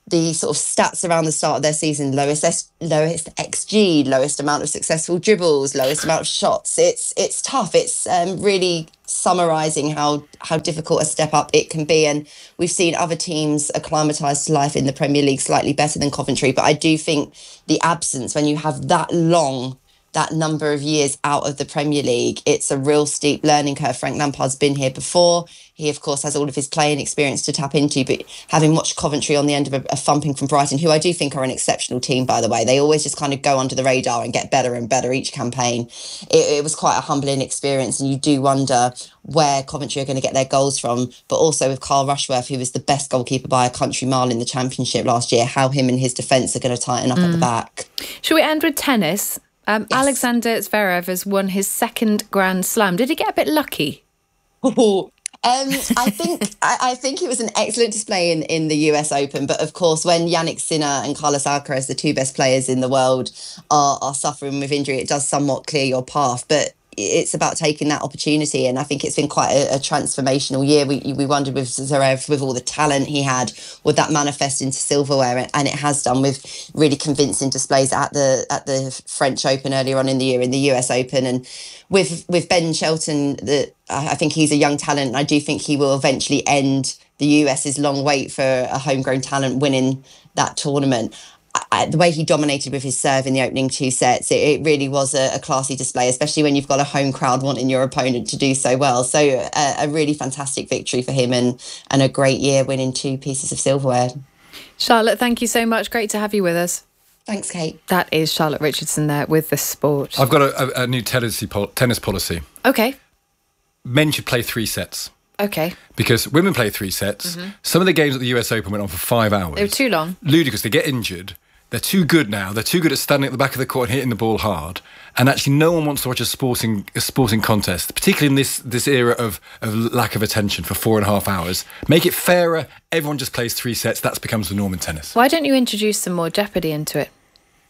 Speaker 25: the sort of stats around the start of their season, lowest S, lowest X G, lowest amount of successful dribbles, lowest amount of shots. It's it's tough. It's um, really summarising how, how difficult a step up it can be. And we've seen other teams acclimatised to life in the Premier League slightly better than Coventry. But I do think the absence, when you have that long, that number of years out of the Premier League, it's a real steep learning curve. Frank Lampard's been here before. He, of course, has all of his playing experience to tap into, but having watched Coventry on the end of a, a thumping from Brighton, who I do think are an exceptional team, by the way, they always just kind of go under the radar and get better and better each campaign. It, it was quite a humbling experience, and you do wonder where Coventry are going to get their goals from, but also with Carl Rushworth, who was the best goalkeeper by a country mile in the Championship last year, how him and his defence are going to tighten up mm. at the back.
Speaker 2: Shall we end with tennis? Um, yes. Alexander Zverev has won his second Grand Slam. Did he get a bit lucky?
Speaker 25: Oh, um, I think I, I think it was an excellent display in, in the U S Open. But of course, when Yannick Sinner and Carlos Alcaraz, the two best players in the world, are, are suffering with injury, it does somewhat clear your path. But it's about taking that opportunity, and I think it's been quite a, a transformational year. We we wondered with Zverev, with all the talent he had, would that manifest into silverware, and it has done with really convincing displays at the at the French Open earlier on in the year, in the U S Open, and with with Ben Shelton, the I think he's a young talent, and I do think he will eventually end the US's long wait for a homegrown talent winning that tournament. I, the way he dominated with his serve in the opening two sets, it, it really was a, a classy display, especially when you've got a home crowd wanting your opponent to do so well. So a, a really fantastic victory for him, and, and a great year winning two pieces of silverware.
Speaker 2: Charlotte, thank you so much. Great to have you with us.
Speaker 25: Thanks, Kate.
Speaker 2: That is Charlotte Richardson there with The Sport.
Speaker 1: I've got a, a, a new tennis, tennis policy.
Speaker 2: Okay.
Speaker 1: Men should play three sets.
Speaker 2: Okay.
Speaker 1: Because women play three sets. Mm-hmm. Some of the games at the U S Open went on for five hours.
Speaker 2: They were too long.
Speaker 1: Ludicrous. They get injured. They're too good now. They're too good at standing at the back of the court and hitting the ball hard. And actually, no one wants to watch a sporting a sporting contest, particularly in this this era of, of lack of attention for four and a half hours. Make it fairer. Everyone just plays three sets. That becomes the norm in tennis.
Speaker 2: Why don't you introduce some more jeopardy into it?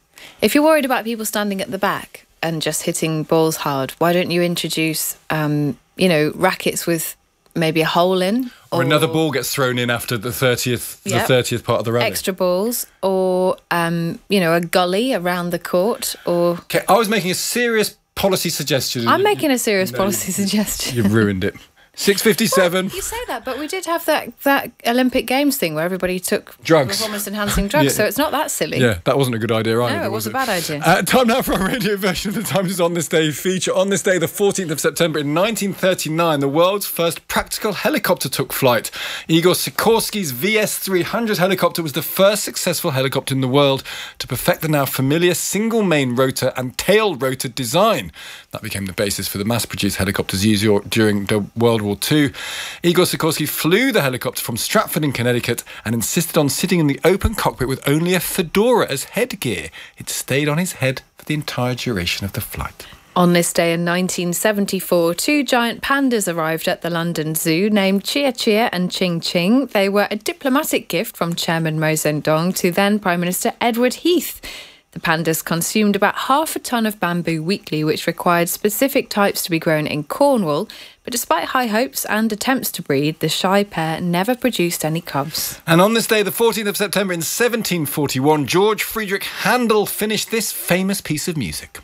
Speaker 2: If you're worried about people standing at the back and just hitting balls hard, why don't you introduce, um, you know, rackets with maybe a hole in,
Speaker 1: or, or another ball gets thrown in after the thirtieth, yep. the thirtieth part of the rally.
Speaker 2: Extra balls, or um, you know, a gully around the court, or.
Speaker 1: Okay, I was making a serious policy suggestion.
Speaker 2: I'm making a serious no, policy suggestion.
Speaker 1: You've ruined it. six fifty-seven.
Speaker 2: Well, you say that, but we did have that, that Olympic Games thing where everybody took
Speaker 1: drugs,
Speaker 2: performance-enhancing drugs, yeah. So it's not that silly.
Speaker 1: Yeah, that wasn't a good idea either.
Speaker 2: No, it was, was a bad idea.
Speaker 1: Uh, time now for our radio version of the Times' On This Day feature. On this day, the fourteenth of September in nineteen thirty-nine, the world's first practical helicopter took flight. Igor Sikorsky's V S three hundred helicopter was the first successful helicopter in the world to perfect the now familiar single main rotor and tail rotor design. That became the basis for the mass-produced helicopters used during the World War Two. Igor Sikorsky flew the helicopter from Stratford in Connecticut and insisted on sitting in the open cockpit with only a fedora as headgear. It stayed on his head for the entire duration of the flight.
Speaker 2: On this day in nineteen seventy-four, two giant pandas arrived at the London Zoo named Chia Chia and Ching Ching. They were a diplomatic gift from Chairman Mao Zedong to then Prime Minister Edward Heath. The pandas consumed about half a tonne of bamboo weekly, which required specific types to be grown in Cornwall. But despite high hopes and attempts to breed, the shy pair never produced any cubs.
Speaker 1: And on this day, the fourteenth of September in seventeen forty-one, George Friedrich Handel finished this famous piece of music.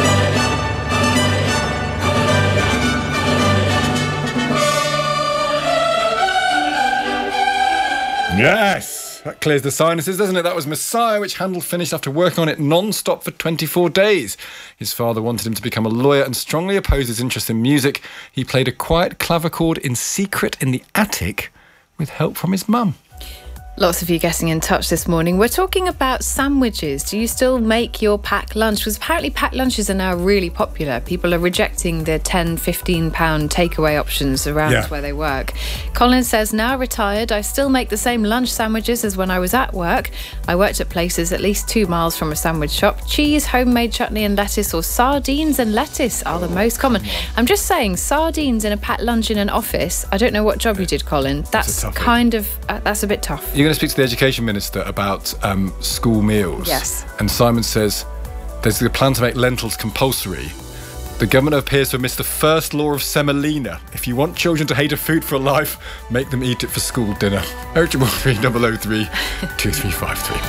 Speaker 1: Yes! That clears the sinuses, doesn't it? That was Messiah, which Handel finished after working on it non-stop for twenty-four days. His father wanted him to become a lawyer and strongly opposed his interest in music. He played a quiet clavichord in secret in the attic with help from his mum.
Speaker 2: Lots of you getting in touch this morning. We're talking about sandwiches. Do you still make your packed lunch? Because apparently packed lunches are now really popular. People are rejecting the ten, fifteen pound takeaway options around yeah. where they work. Colin says, now retired, I still make the same lunch sandwiches as when I was at work. I worked at places at least two miles from a sandwich shop. Cheese, homemade chutney and lettuce, or sardines and lettuce are the most common. I'm just saying, sardines in a packed lunch in an office. I don't know what job you did, Colin. That's, that's kind of, uh, that's a bit tough.
Speaker 1: You're going to speak to the Education Minister about um, school meals.
Speaker 2: Yes.
Speaker 1: And Simon says there's a plan to make lentils compulsory, The government appears to have missed the first law of semolina. If you want children to hate a food for life, make them eat it for school dinner. oh two one three, double oh three, two three five three.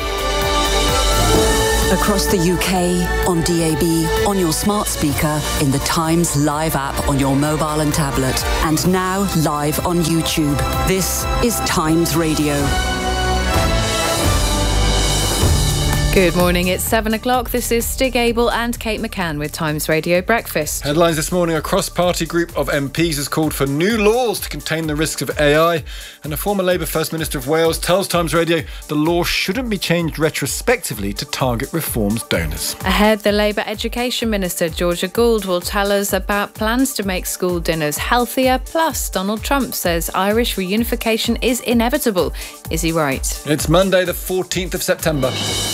Speaker 24: Across the U K, on D A B, on your smart speaker, in the Times Live app on your mobile and tablet, and now live on YouTube. This is Times Radio.
Speaker 2: Good morning, it's seven o'clock. This is Stig Abel and Kate McCann with Times Radio Breakfast.
Speaker 1: Headlines this morning: a cross-party group of M Ps has called for new laws to contain the risks of A I, and a former Labour First Minister of Wales tells Times Radio the law shouldn't be changed retrospectively to target reform's donors.
Speaker 2: Ahead, the Labour Education Minister Georgia Gould will tell us about plans to make school dinners healthier. Plus, Donald Trump says Irish reunification is inevitable. Is he right?
Speaker 1: It's Monday the fourteenth of September.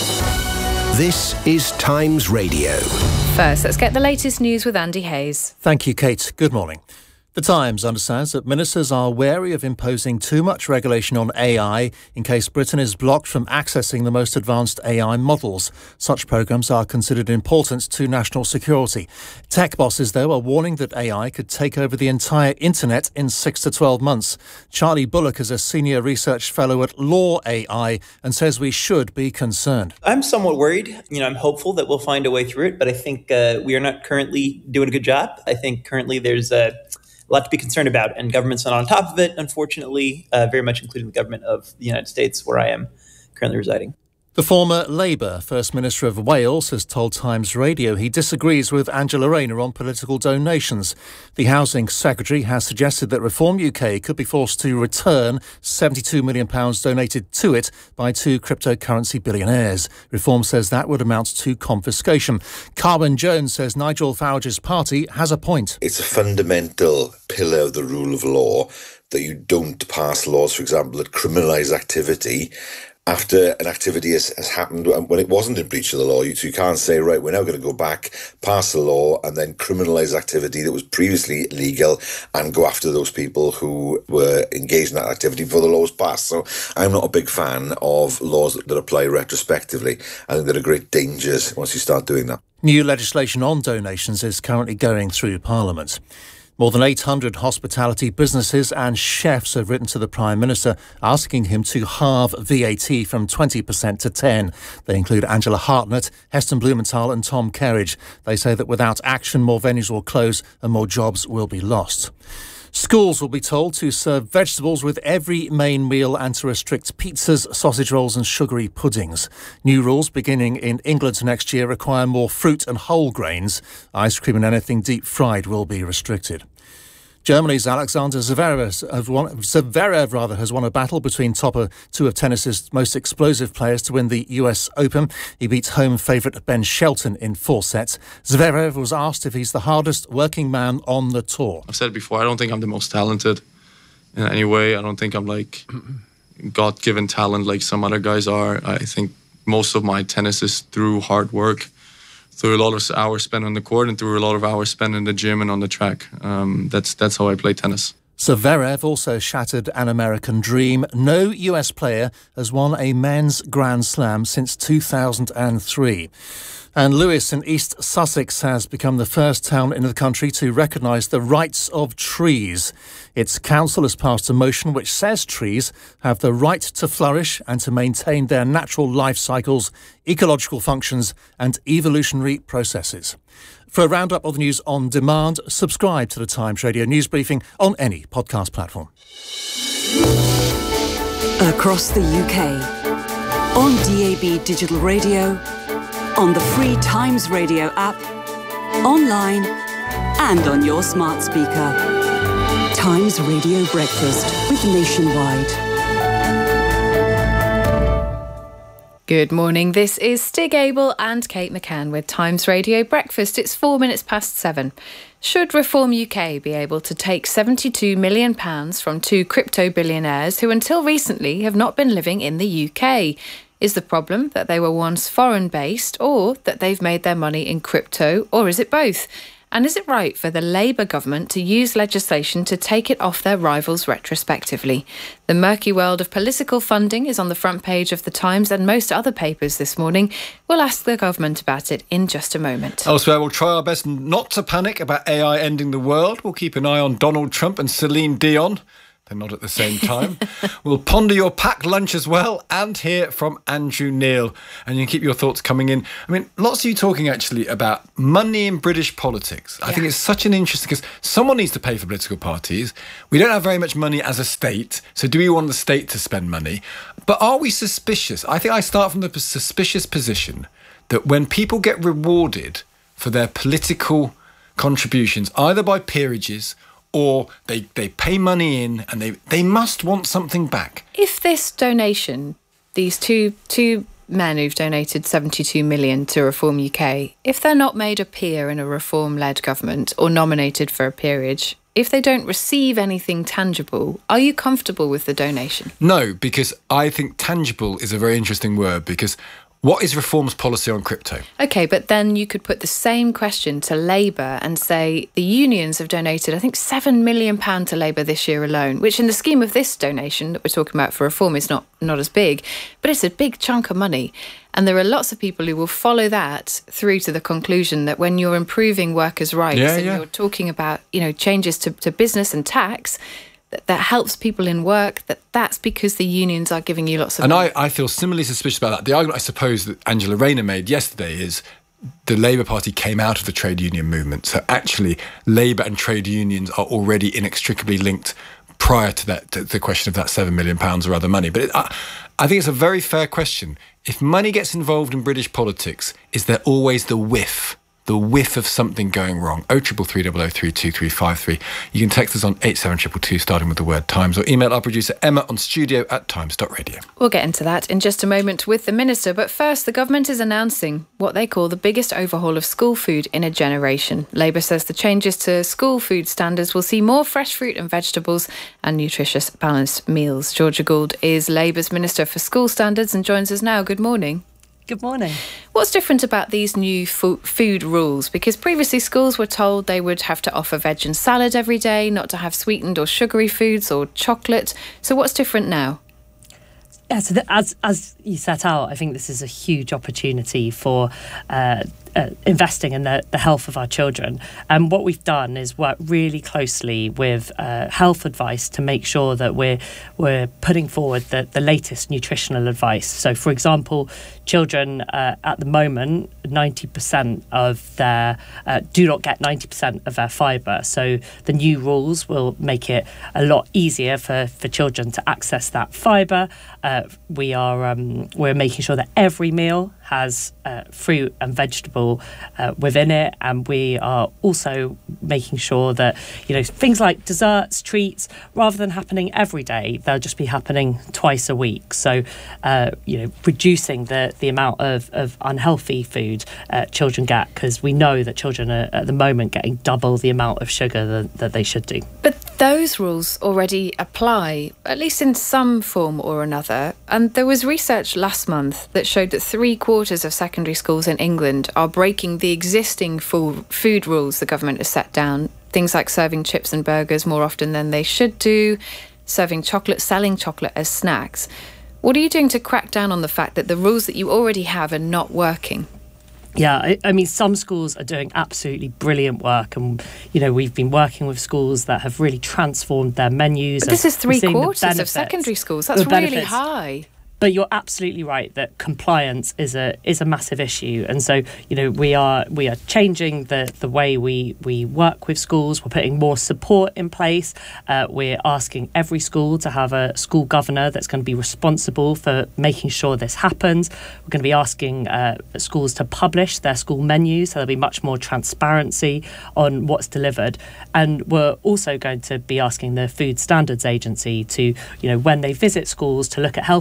Speaker 17: This is Times Radio.
Speaker 2: First, let's get the latest news with Andy Hayes.
Speaker 3: Thank you, Kate. Good morning. The Times understands that ministers are wary of imposing too much regulation on A I in case Britain is blocked from accessing the most advanced A I models. Such programmes are considered important to national security. Tech bosses, though, are warning that A I could take over the entire internet in six to twelve months. Charlie Bullock is a senior research fellow at Law A I and says we should be concerned.
Speaker 4: I'm somewhat worried. You know, I'm hopeful that we'll find a way through it, but I think uh, we are not currently doing a good job. I think currently there's a... a lot to be concerned about, and government's not on top of it, unfortunately, uh, very much including the government of the United States, where I am currently residing.
Speaker 3: The former Labour First Minister of Wales has told Times Radio he disagrees with Angela Rayner on political donations. The Housing Secretary has suggested that Reform U K could be forced to return seventy-two million pounds donated to it by two cryptocurrency billionaires. Reform says that would amount to confiscation. Carwyn Jones says Nigel Farage's party has a point.
Speaker 5: It's a fundamental pillar of the rule of law that you don't pass laws, for example, that criminalise activity after an activity has, has happened when it wasn't in breach of the law. You, so you can't say, right, we're now going to go back, pass the law, and then criminalise activity that was previously illegal and go after those people who were engaged in that activity before the law was passed. So I'm not a big fan of laws that, that apply retrospectively. I think there are great dangers once you start doing that.
Speaker 3: New legislation on donations is currently going through Parliament. More than eight hundred hospitality businesses and chefs have written to the Prime Minister asking him to halve V A T from twenty percent to ten. They include Angela Hartnett, Heston Blumenthal and Tom Kerridge. They say that without action, more venues will close and more jobs will be lost. Schools will be told to serve vegetables with every main meal and to restrict pizzas, sausage rolls and sugary puddings. New rules beginning in England next year require more fruit and whole grains. Ice cream and anything deep fried will be restricted. Germany's Alexander Zverev, has won, Zverev rather, has won a battle between top two of tennis's most explosive players to win the U S Open. He beat home favourite Ben Shelton in four sets. Zverev was asked if he's the hardest working man on the tour.
Speaker 7: I've said it before, I don't think I'm the most talented in any way. I don't think I'm like God-given talent like some other guys are. I think most of my tennis is through hard work, through a lot of hours spent on the court and through a lot of hours spent in the gym and on the track. Um, that's that's how I play tennis.
Speaker 3: Zverev also shattered an American dream. No U S player has won a men's Grand Slam since two thousand three. And Lewes in East Sussex has become the first town in the country to recognise the rights of trees. Its council has passed a motion which says trees have the right to flourish and to maintain their natural life cycles, ecological functions and evolutionary processes. For a roundup of the news on demand, subscribe to the Times Radio News Briefing on any podcast platform.
Speaker 24: Across the U K, on D A B Digital Radio, on the free Times Radio app, online and on your smart speaker. Times Radio Breakfast with Nationwide.
Speaker 2: Good morning, this is Stig Abel and Kate McCann with Times Radio Breakfast. It's four minutes past seven. Should Reform U K be able to take seventy-two million pounds from two crypto billionaires who until recently have not been living in the U K? Is the problem that they were once foreign-based or that they've made their money in crypto, or is it both? And is it right for the Labour government to use legislation to take it off their rivals retrospectively? The murky world of political funding is on the front page of The Times and most other papers this morning. We'll ask the government about it in just a moment.
Speaker 1: Elsewhere, we'll try our best not to panic about A I ending the world. We'll keep an eye on Donald Trump and Celine Dion. They're not at the same time. We'll ponder your packed lunch as well and hear from Andrew Neil. And you can keep your thoughts coming in. I mean, lots of you talking actually about money in British politics. I yeah. think it's such an interesting, because someone needs to pay for political parties. We don't have very much money as a state. So do we want the state to spend money? But are we suspicious? I think I start from the suspicious position that when people get rewarded for their political contributions, either by peerages or they, they pay money in and they, they must want something back.
Speaker 2: If this donation, these two two men who've donated seventy-two million to Reform U K, if they're not made a peer in a Reform-led government or nominated for a peerage, if they don't receive anything tangible, are you comfortable with the donation?
Speaker 1: No, because I think tangible is a very interesting word, because what is Reform's policy on crypto?
Speaker 2: OK, but then you could put the same question to Labour and say the unions have donated, I think, seven million pounds to Labour this year alone, which in the scheme of this donation that we're talking about for Reform is not, not as big, but it's a big chunk of money. And there are lots of people who will follow that through to the conclusion that when you're improving workers' rights yeah, and yeah. you're talking about, you know, changes to, to business and tax, that, that helps people in work, that that's because the unions are giving you lots of
Speaker 1: and
Speaker 2: money.
Speaker 1: I, I feel similarly suspicious about that. The argument I suppose that Angela Rayner made yesterday is the Labour Party came out of the trade union movement. So actually, Labour and trade unions are already inextricably linked prior to that, to the question of that seven million pounds or other money. But it, I, I think it's a very fair question. If money gets involved in British politics, is there always the whiff? The whiff of something going wrong. oh three three double oh three two three five three. You can text us on eight seven two two, starting with the word Times, or email our producer Emma on studio at times dot radio.
Speaker 2: We'll get into that in just a moment with the Minister. But first, the government is announcing what they call the biggest overhaul of school food in a generation. Labour says the changes to school food standards will see more fresh fruit and vegetables and nutritious, balanced meals. Georgia Gould is Labour's Minister for School Standards and joins us now. Good morning.
Speaker 8: Good morning.
Speaker 2: What's different about these new fo- food rules? Because previously schools were told they would have to offer veg and salad every day, not to have sweetened or sugary foods or chocolate. So what's different now?
Speaker 8: Yeah, so the, as as you set out, I think this is a huge opportunity for uh, uh, investing in the, the health of our children. And what we've done is work really closely with uh, health advice to make sure that we're we're putting forward the, the latest nutritional advice. So, for example, children uh, at the moment, ninety percent of their uh, do not get ninety percent of their fibre. So the new rules will make it a lot easier for, for children to access that fibre. Uh, we are um, we're making sure that every meal has uh, fruit and vegetable uh, within it, and we are also making sure that, you know, things like desserts, treats, rather than happening every day, they'll just be happening twice a week. So, uh, you know, reducing the the amount of, of unhealthy food uh, children get, because we know that children are at the moment getting double the amount of sugar that, that they should do.
Speaker 2: But those rules already apply, at least in some form or another. And there was research last month that showed that three quarters of secondary schools in England are breaking the existing full food rules the government has set down. Things like serving chips and burgers more often than they should do, serving chocolate, selling chocolate as snacks. What are you doing to crack down on the fact that the rules that you already have are not working?
Speaker 8: Yeah, I, I mean, some schools are doing absolutely brilliant work, and, you know, we've been working with schools that have really transformed their menus.
Speaker 2: But this is three quarters of secondary schools. That's really high.
Speaker 8: But you're absolutely right that compliance is a is a massive issue, and so, you know, we are we are changing the the way we we work with schools. We're putting more support in place. Uh, we're asking every school to have a school governor that's going to be responsible for making sure this happens. We're going to be asking uh, schools to publish their school menus, so there'll be much more transparency on what's delivered. And we're also going to be asking the Food Standards Agency to, you know, when they visit schools, to look at health and safety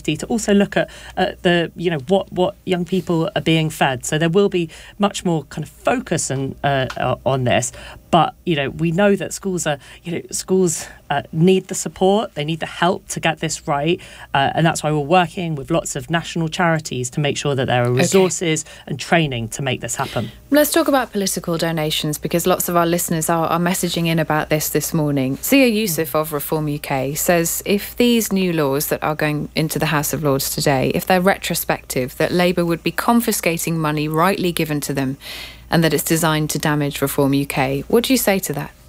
Speaker 8: safety, to also look at uh, the, you know, what, what young people are being fed. So there will be much more kind of focus and, uh, on this. But, you know, we know that schools are, you know, schools uh, need the support, they need the help to get this right. Uh, and that's why we're working with lots of national charities to make sure that there are resources okay. and training to make this happen.
Speaker 2: Let's talk about political donations, because lots of our listeners are, are messaging in about this this morning. Zia Youssef of Reform U K says if these new laws that are going into the House of Lords today, if they're retrospective, that Labour would be confiscating money rightly given to them and that it's designed to damage Reform U K. What do you say to that?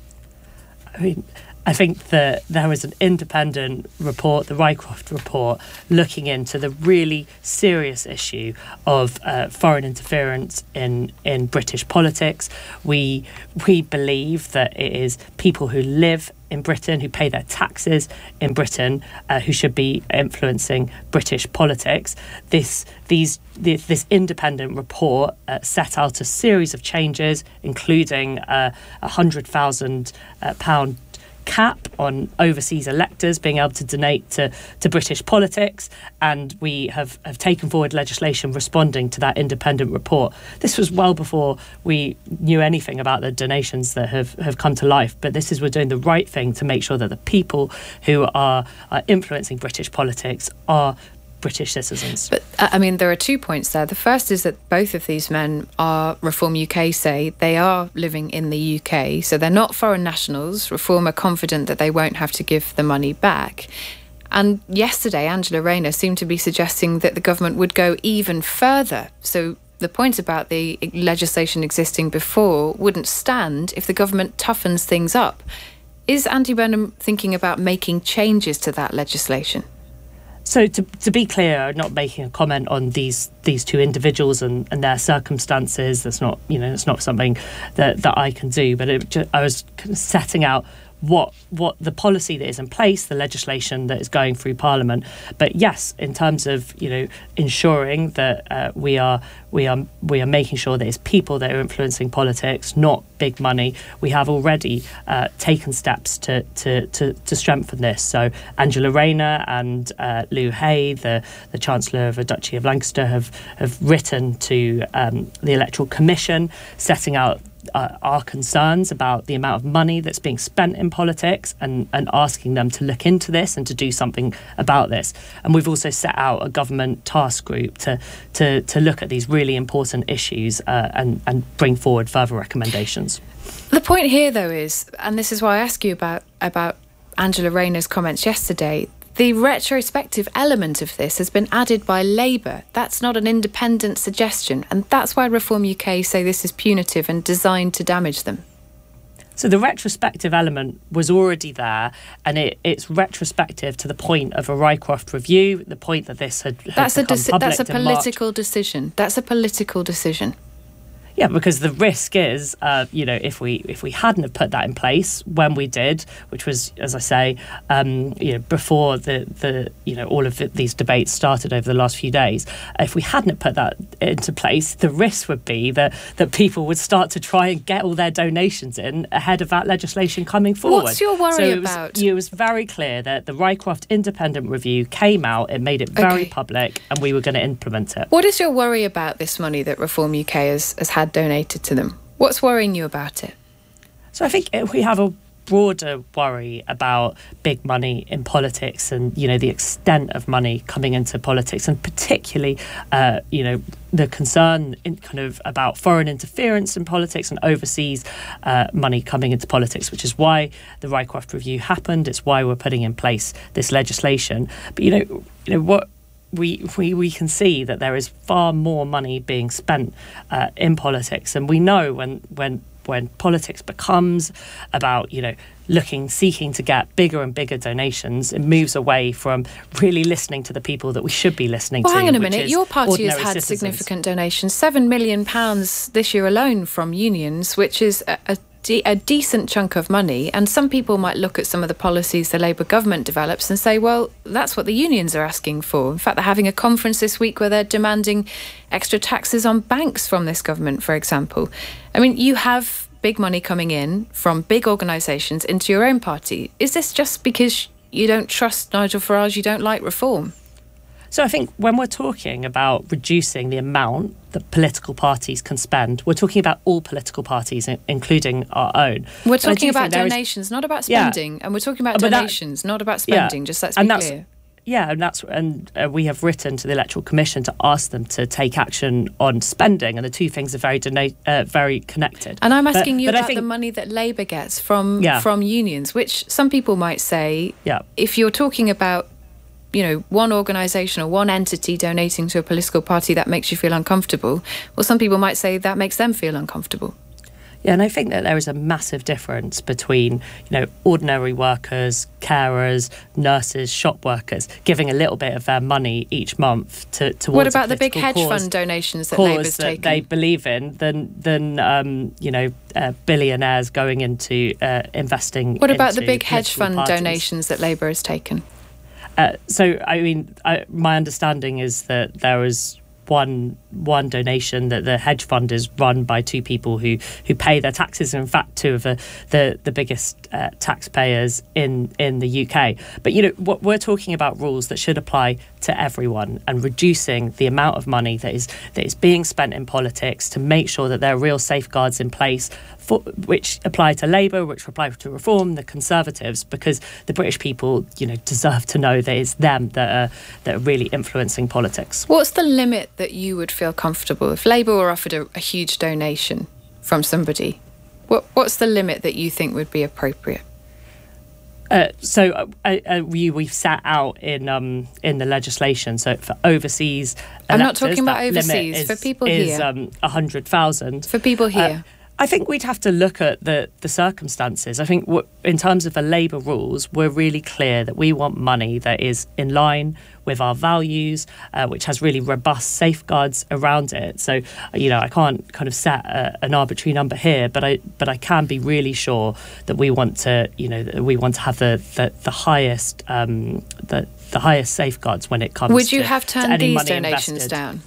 Speaker 8: I mean, I think that there was an independent report, the Rycroft report, looking into the really serious issue of uh, foreign interference in, in British politics. We we believe that it is people who live in Britain, who pay their taxes in Britain, uh, who should be influencing British politics. This these this, this independent report uh, set out a series of changes, including uh, a one hundred thousand pound uh, cap on overseas electors being able to donate to, to British politics, and we have, have taken forward legislation responding to that independent report. This was well before we knew anything about the donations that have, have come to life, but this is we're doing the right thing to make sure that the people who are, are influencing British politics are British citizens.
Speaker 2: But, I mean, there are two points there. The first is that both of these men are, Reform U K say, they are living in the U K, so they're not foreign nationals. Reform are confident that they won't have to give the money back. And yesterday, Angela Rayner seemed to be suggesting that the government would go even further. So the point about the legislation existing before wouldn't stand if the government toughens things up. Is Andy Burnham thinking about making changes to that legislation?
Speaker 8: So to to be clear, I'm not making a comment on these these two individuals and, and their circumstances. That's not, you know, it's not something that, that I can do. But it just, I was kind of setting out what what the policy that is in place, the legislation that is going through Parliament. But yes, in terms of, you know, ensuring that uh, we are we are we are making sure that it's people that are influencing politics, not big money. We have already uh, taken steps to, to to to strengthen this. So Angela Rayner and uh, Lou Hay, the the Chancellor of the Duchy of Lancaster, have have written to um, the Electoral Commission, setting out Uh, our concerns about the amount of money that's being spent in politics, and, and asking them to look into this and to do something about this. And we've also set out a government task group to to, to look at these really important issues uh, and, and bring forward further recommendations.
Speaker 2: The point here, though, is, and this is why I ask you about, about Angela Rayner's comments yesterday, the retrospective element of this has been added by Labour. That's not an independent suggestion, and that's why Reform U K say this is punitive and designed to damage them.
Speaker 8: So the retrospective element was already there, and it, it's retrospective to the point of a Rycroft review, the point that this had, had
Speaker 2: that's
Speaker 8: become
Speaker 2: a deci-
Speaker 8: public
Speaker 2: That's a
Speaker 8: in
Speaker 2: political
Speaker 8: March.
Speaker 2: decision. That's a political decision.
Speaker 8: Yeah, because the risk is, uh, you know, if we if we hadn't have put that in place when we did, which was, as I say, um, you know, before the, the you know all of the, these debates started over the last few days, if we hadn't have put that into place, the risk would be that that people would start to try and get all their donations in ahead of that legislation coming forward.
Speaker 2: What's your worry
Speaker 8: so it was,
Speaker 2: about?
Speaker 8: It was very clear that the Rycroft independent review came out, it made it very
Speaker 2: Okay.
Speaker 8: public, and we were going to implement it.
Speaker 2: What is your worry about this money that Reform U K has, has had donated to them? What's worrying you about it?
Speaker 8: So I think we have a broader worry about big money in politics, and, you know, the extent of money coming into politics, and particularly, uh, you know, the concern in kind of about foreign interference in politics and overseas uh, money coming into politics, which is why the Rycroft review happened. It's why we're putting in place this legislation. But, you know, you know what? We, we we can see that there is far more money being spent uh, in politics, and we know when when when politics becomes about, you know, looking, seeking to get bigger and bigger donations, it moves away from really listening to the people that we should be listening
Speaker 2: well,
Speaker 8: to.
Speaker 2: Well, hang on a
Speaker 8: which
Speaker 2: minute.
Speaker 8: is
Speaker 2: Your party has
Speaker 8: ordinary
Speaker 2: had
Speaker 8: citizens.
Speaker 2: significant donations, seven million pounds this year alone from unions, which is a, a De- a decent chunk of money. And some people might look at some of the policies the Labour government develops and say, well, that's what the unions are asking for. In fact, they're having a conference this week where they're demanding extra taxes on banks from this government, for example. I mean, you have big money coming in from big organisations into your own party. Is this just because you don't trust Nigel Farage, you don't like reform?
Speaker 8: So I think when we're talking about reducing the amount that political parties can spend, we're talking about all political parties, including our own.
Speaker 2: We're talking about donations, is, not about spending. Yeah. And we're talking about but donations, that, not about spending, yeah. just let's be
Speaker 8: and that's,
Speaker 2: clear.
Speaker 8: Yeah, and that's and uh, we have written to the Electoral Commission to ask them to take action on spending, and the two things are very dona- uh, very connected.
Speaker 2: And I'm asking
Speaker 8: but,
Speaker 2: you
Speaker 8: but
Speaker 2: about
Speaker 8: think,
Speaker 2: the money that Labour gets from
Speaker 8: yeah.
Speaker 2: from unions, which some people might say,
Speaker 8: yeah.
Speaker 2: if you're talking about, you know, one organisation or one entity donating to a political party, that makes you feel uncomfortable. Well, some people might say that makes them feel uncomfortable.
Speaker 8: Yeah, and I think that there is a massive difference between, you know, ordinary workers, carers, nurses, shop workers giving a little bit of their money each month to towards.
Speaker 2: What about the big
Speaker 8: hedge
Speaker 2: hedge fund donations that Labour's
Speaker 8: that
Speaker 2: taken?
Speaker 8: They believe in than than um, you know uh, billionaires going into uh, investing.
Speaker 2: What about
Speaker 8: into
Speaker 2: the big hedge fund
Speaker 8: parties.
Speaker 2: donations that Labour has taken?
Speaker 8: Uh, so, I mean, I, my understanding is that there is one one donation that the hedge fund is run by two people who who pay their taxes, and in fact two of the the, the biggest uh, taxpayers in in the U K. But you know what, we're talking about rules that should apply to everyone, and reducing the amount of money that is that is being spent in politics to make sure that there are real safeguards in place for, which apply to Labour, which apply to Reform, the Conservatives, because the British people, you know, deserve to know that it's them that are that are really influencing politics.
Speaker 2: What's the limit that you would feel comfortable if Labour were offered a, a huge donation from somebody? What what's the limit that you think would be appropriate?
Speaker 8: Uh, so uh, uh, we we've set out in um, in the legislation. So for overseas,
Speaker 2: I'm
Speaker 8: electors,
Speaker 2: not talking about overseas.
Speaker 8: Is,
Speaker 2: for people
Speaker 8: is,
Speaker 2: here,
Speaker 8: um, a hundred thousand.
Speaker 2: For people here.
Speaker 8: Uh, I think we'd have to look at the, the circumstances. I think w- in terms of the Labour rules, we're really clear that we want money that is in line with our values, uh, which has really robust safeguards around it. So, you know, I can't kind of set a, an arbitrary number here, but I but I can be really sure that we want to, you know, that we want to have the the, the highest um, the the highest safeguards when it comes.
Speaker 2: Would you
Speaker 8: to,
Speaker 2: have turned
Speaker 8: to
Speaker 2: these donations
Speaker 8: invested.
Speaker 2: down?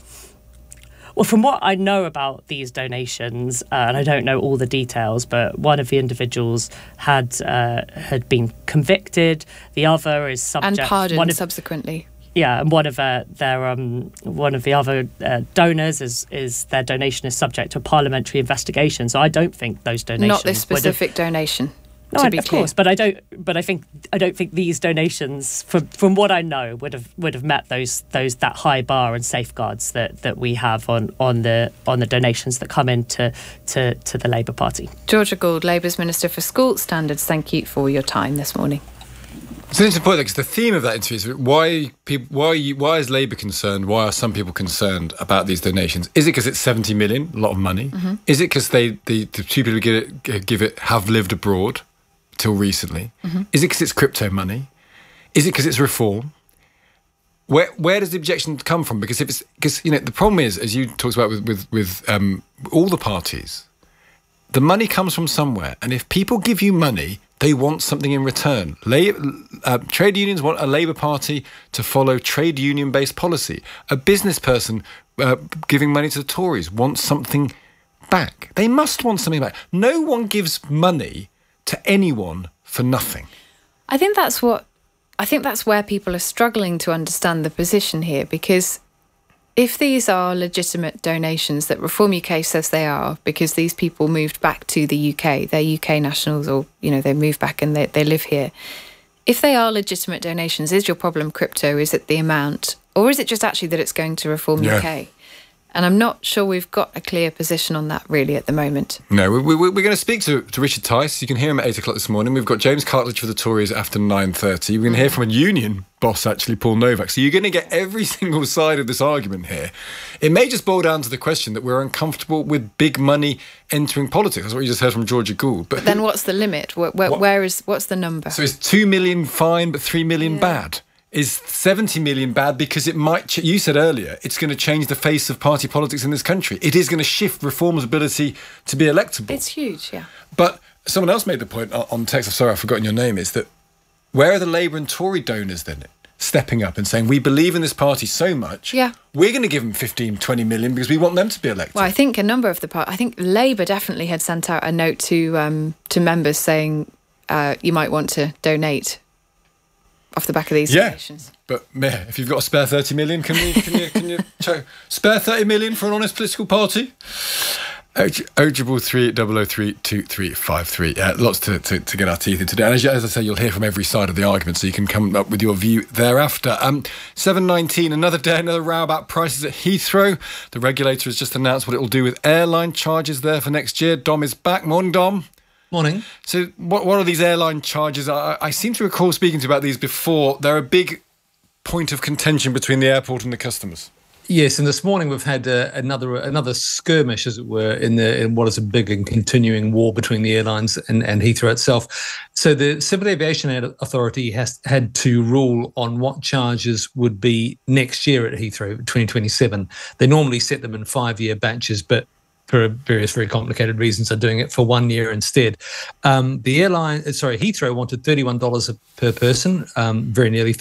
Speaker 8: Well, from what I know about these donations, uh, and I don't know all the details, but one of the individuals had uh, had been convicted. The other is subject
Speaker 2: and pardoned
Speaker 8: one of,
Speaker 2: subsequently.
Speaker 8: Yeah, and one of uh, their um, one of the other uh, donors is is their donation is subject to a parliamentary investigation. So I don't think those donations.
Speaker 2: Not this specific donation.
Speaker 8: No,
Speaker 2: to
Speaker 8: I,
Speaker 2: be
Speaker 8: of
Speaker 2: clear.
Speaker 8: course, but I don't. But I think I don't think these donations, from from what I know, would have would have met those those that high bar and safeguards that, that we have on, on the on the donations that come into to, to the Labour Party.
Speaker 2: Georgia Gould, Labour's Minister for School Standards. Thank you for your time this morning.
Speaker 1: It's an interesting point, because the theme of that interview is why people, why you, why is Labour concerned? Why are some people concerned about these donations? Is it because it's seventy million, a lot of money? Mm-hmm. Is it because they the, the two people who give it, give it have lived abroad till recently? Mm-hmm. Is it because it's crypto money? Is it because it's reform? Where where does the objection come from? Because if it's because you know the problem is, as you talked about with with, with um, all the parties, the money comes from somewhere, and if people give you money, they want something in return. La- uh, trade unions want a Labour Party to follow trade union-based policy. A business person uh, giving money to the Tories wants something back. They must want something back. No one gives money to anyone for nothing.
Speaker 2: I think that's what I think that's where people are struggling to understand the position here, because if these are legitimate donations that Reform U K says they are, because these people moved back to the U K, they're U K nationals, or you know they moved back and they, they live here. If they are legitimate donations, is your problem crypto? Is it the amount, or is it just actually that it's going to Reform yeah. U K? And I'm not sure we've got a clear position on that really at the moment.
Speaker 1: No, we, we, we're going to speak to, to Richard Tice. You can hear him at eight o'clock this morning. We've got James Cartledge for the Tories after nine thirty. We're going to hear from a union boss, actually, Paul Novak. So you're going to get every single side of this argument here. It may just boil down to the question that we're uncomfortable with big money entering politics. That's what you just heard from Georgia Gould. But,
Speaker 2: but then what's the limit? Where, where,
Speaker 1: what?
Speaker 2: where is, what's the number?
Speaker 1: So it's two million fine, but three million
Speaker 2: yeah.
Speaker 1: bad. Is seventy million bad because it might, ch- you said earlier, it's going to change the face of party politics in this country. It is going to shift Reform's ability to be electable.
Speaker 2: It's huge, yeah.
Speaker 1: But someone else made the point on text, I'm sorry, I've forgotten your name, is that where are the Labour and Tory donors then stepping up and saying, we believe in this party so much,
Speaker 2: yeah.
Speaker 1: we're going to give them fifteen, twenty million because we want them to be elected?
Speaker 2: Well, I think a number of the part, I think Labour definitely had sent out a note to um, to members saying uh, you might want to donate. off the back of these
Speaker 1: yeah.
Speaker 2: donations.
Speaker 1: But yeah, if you've got a spare thirty million, can you can you can you ch- spare thirty million for an honest political party? O triple three double O three two three five three. Uh, lots to, to, to get our teeth into today. And as, as I say, you'll hear from every side of the argument, so you can come up with your view thereafter. Um, seven nineteen, another day, another row about prices at Heathrow. The regulator has just announced what it will do with airline charges there for next year. Dom is back. Morning, Dom.
Speaker 15: Morning.
Speaker 1: So what, what are these airline charges? I, I seem to recall speaking to you about these before. They're a big point of contention between the airport and the customers.
Speaker 15: Yes, and this morning we've had uh, another another skirmish, as it were, in the in what is a big and continuing war between the airlines and, and Heathrow itself. So the Civil Aviation Authority has had to rule on what charges would be next year at Heathrow, twenty twenty-seven. They normally set them in five-year batches, but for various very complicated reasons are doing it for one year instead. Um, the airline, sorry, Heathrow wanted thirty-one dollars per person, um, very nearly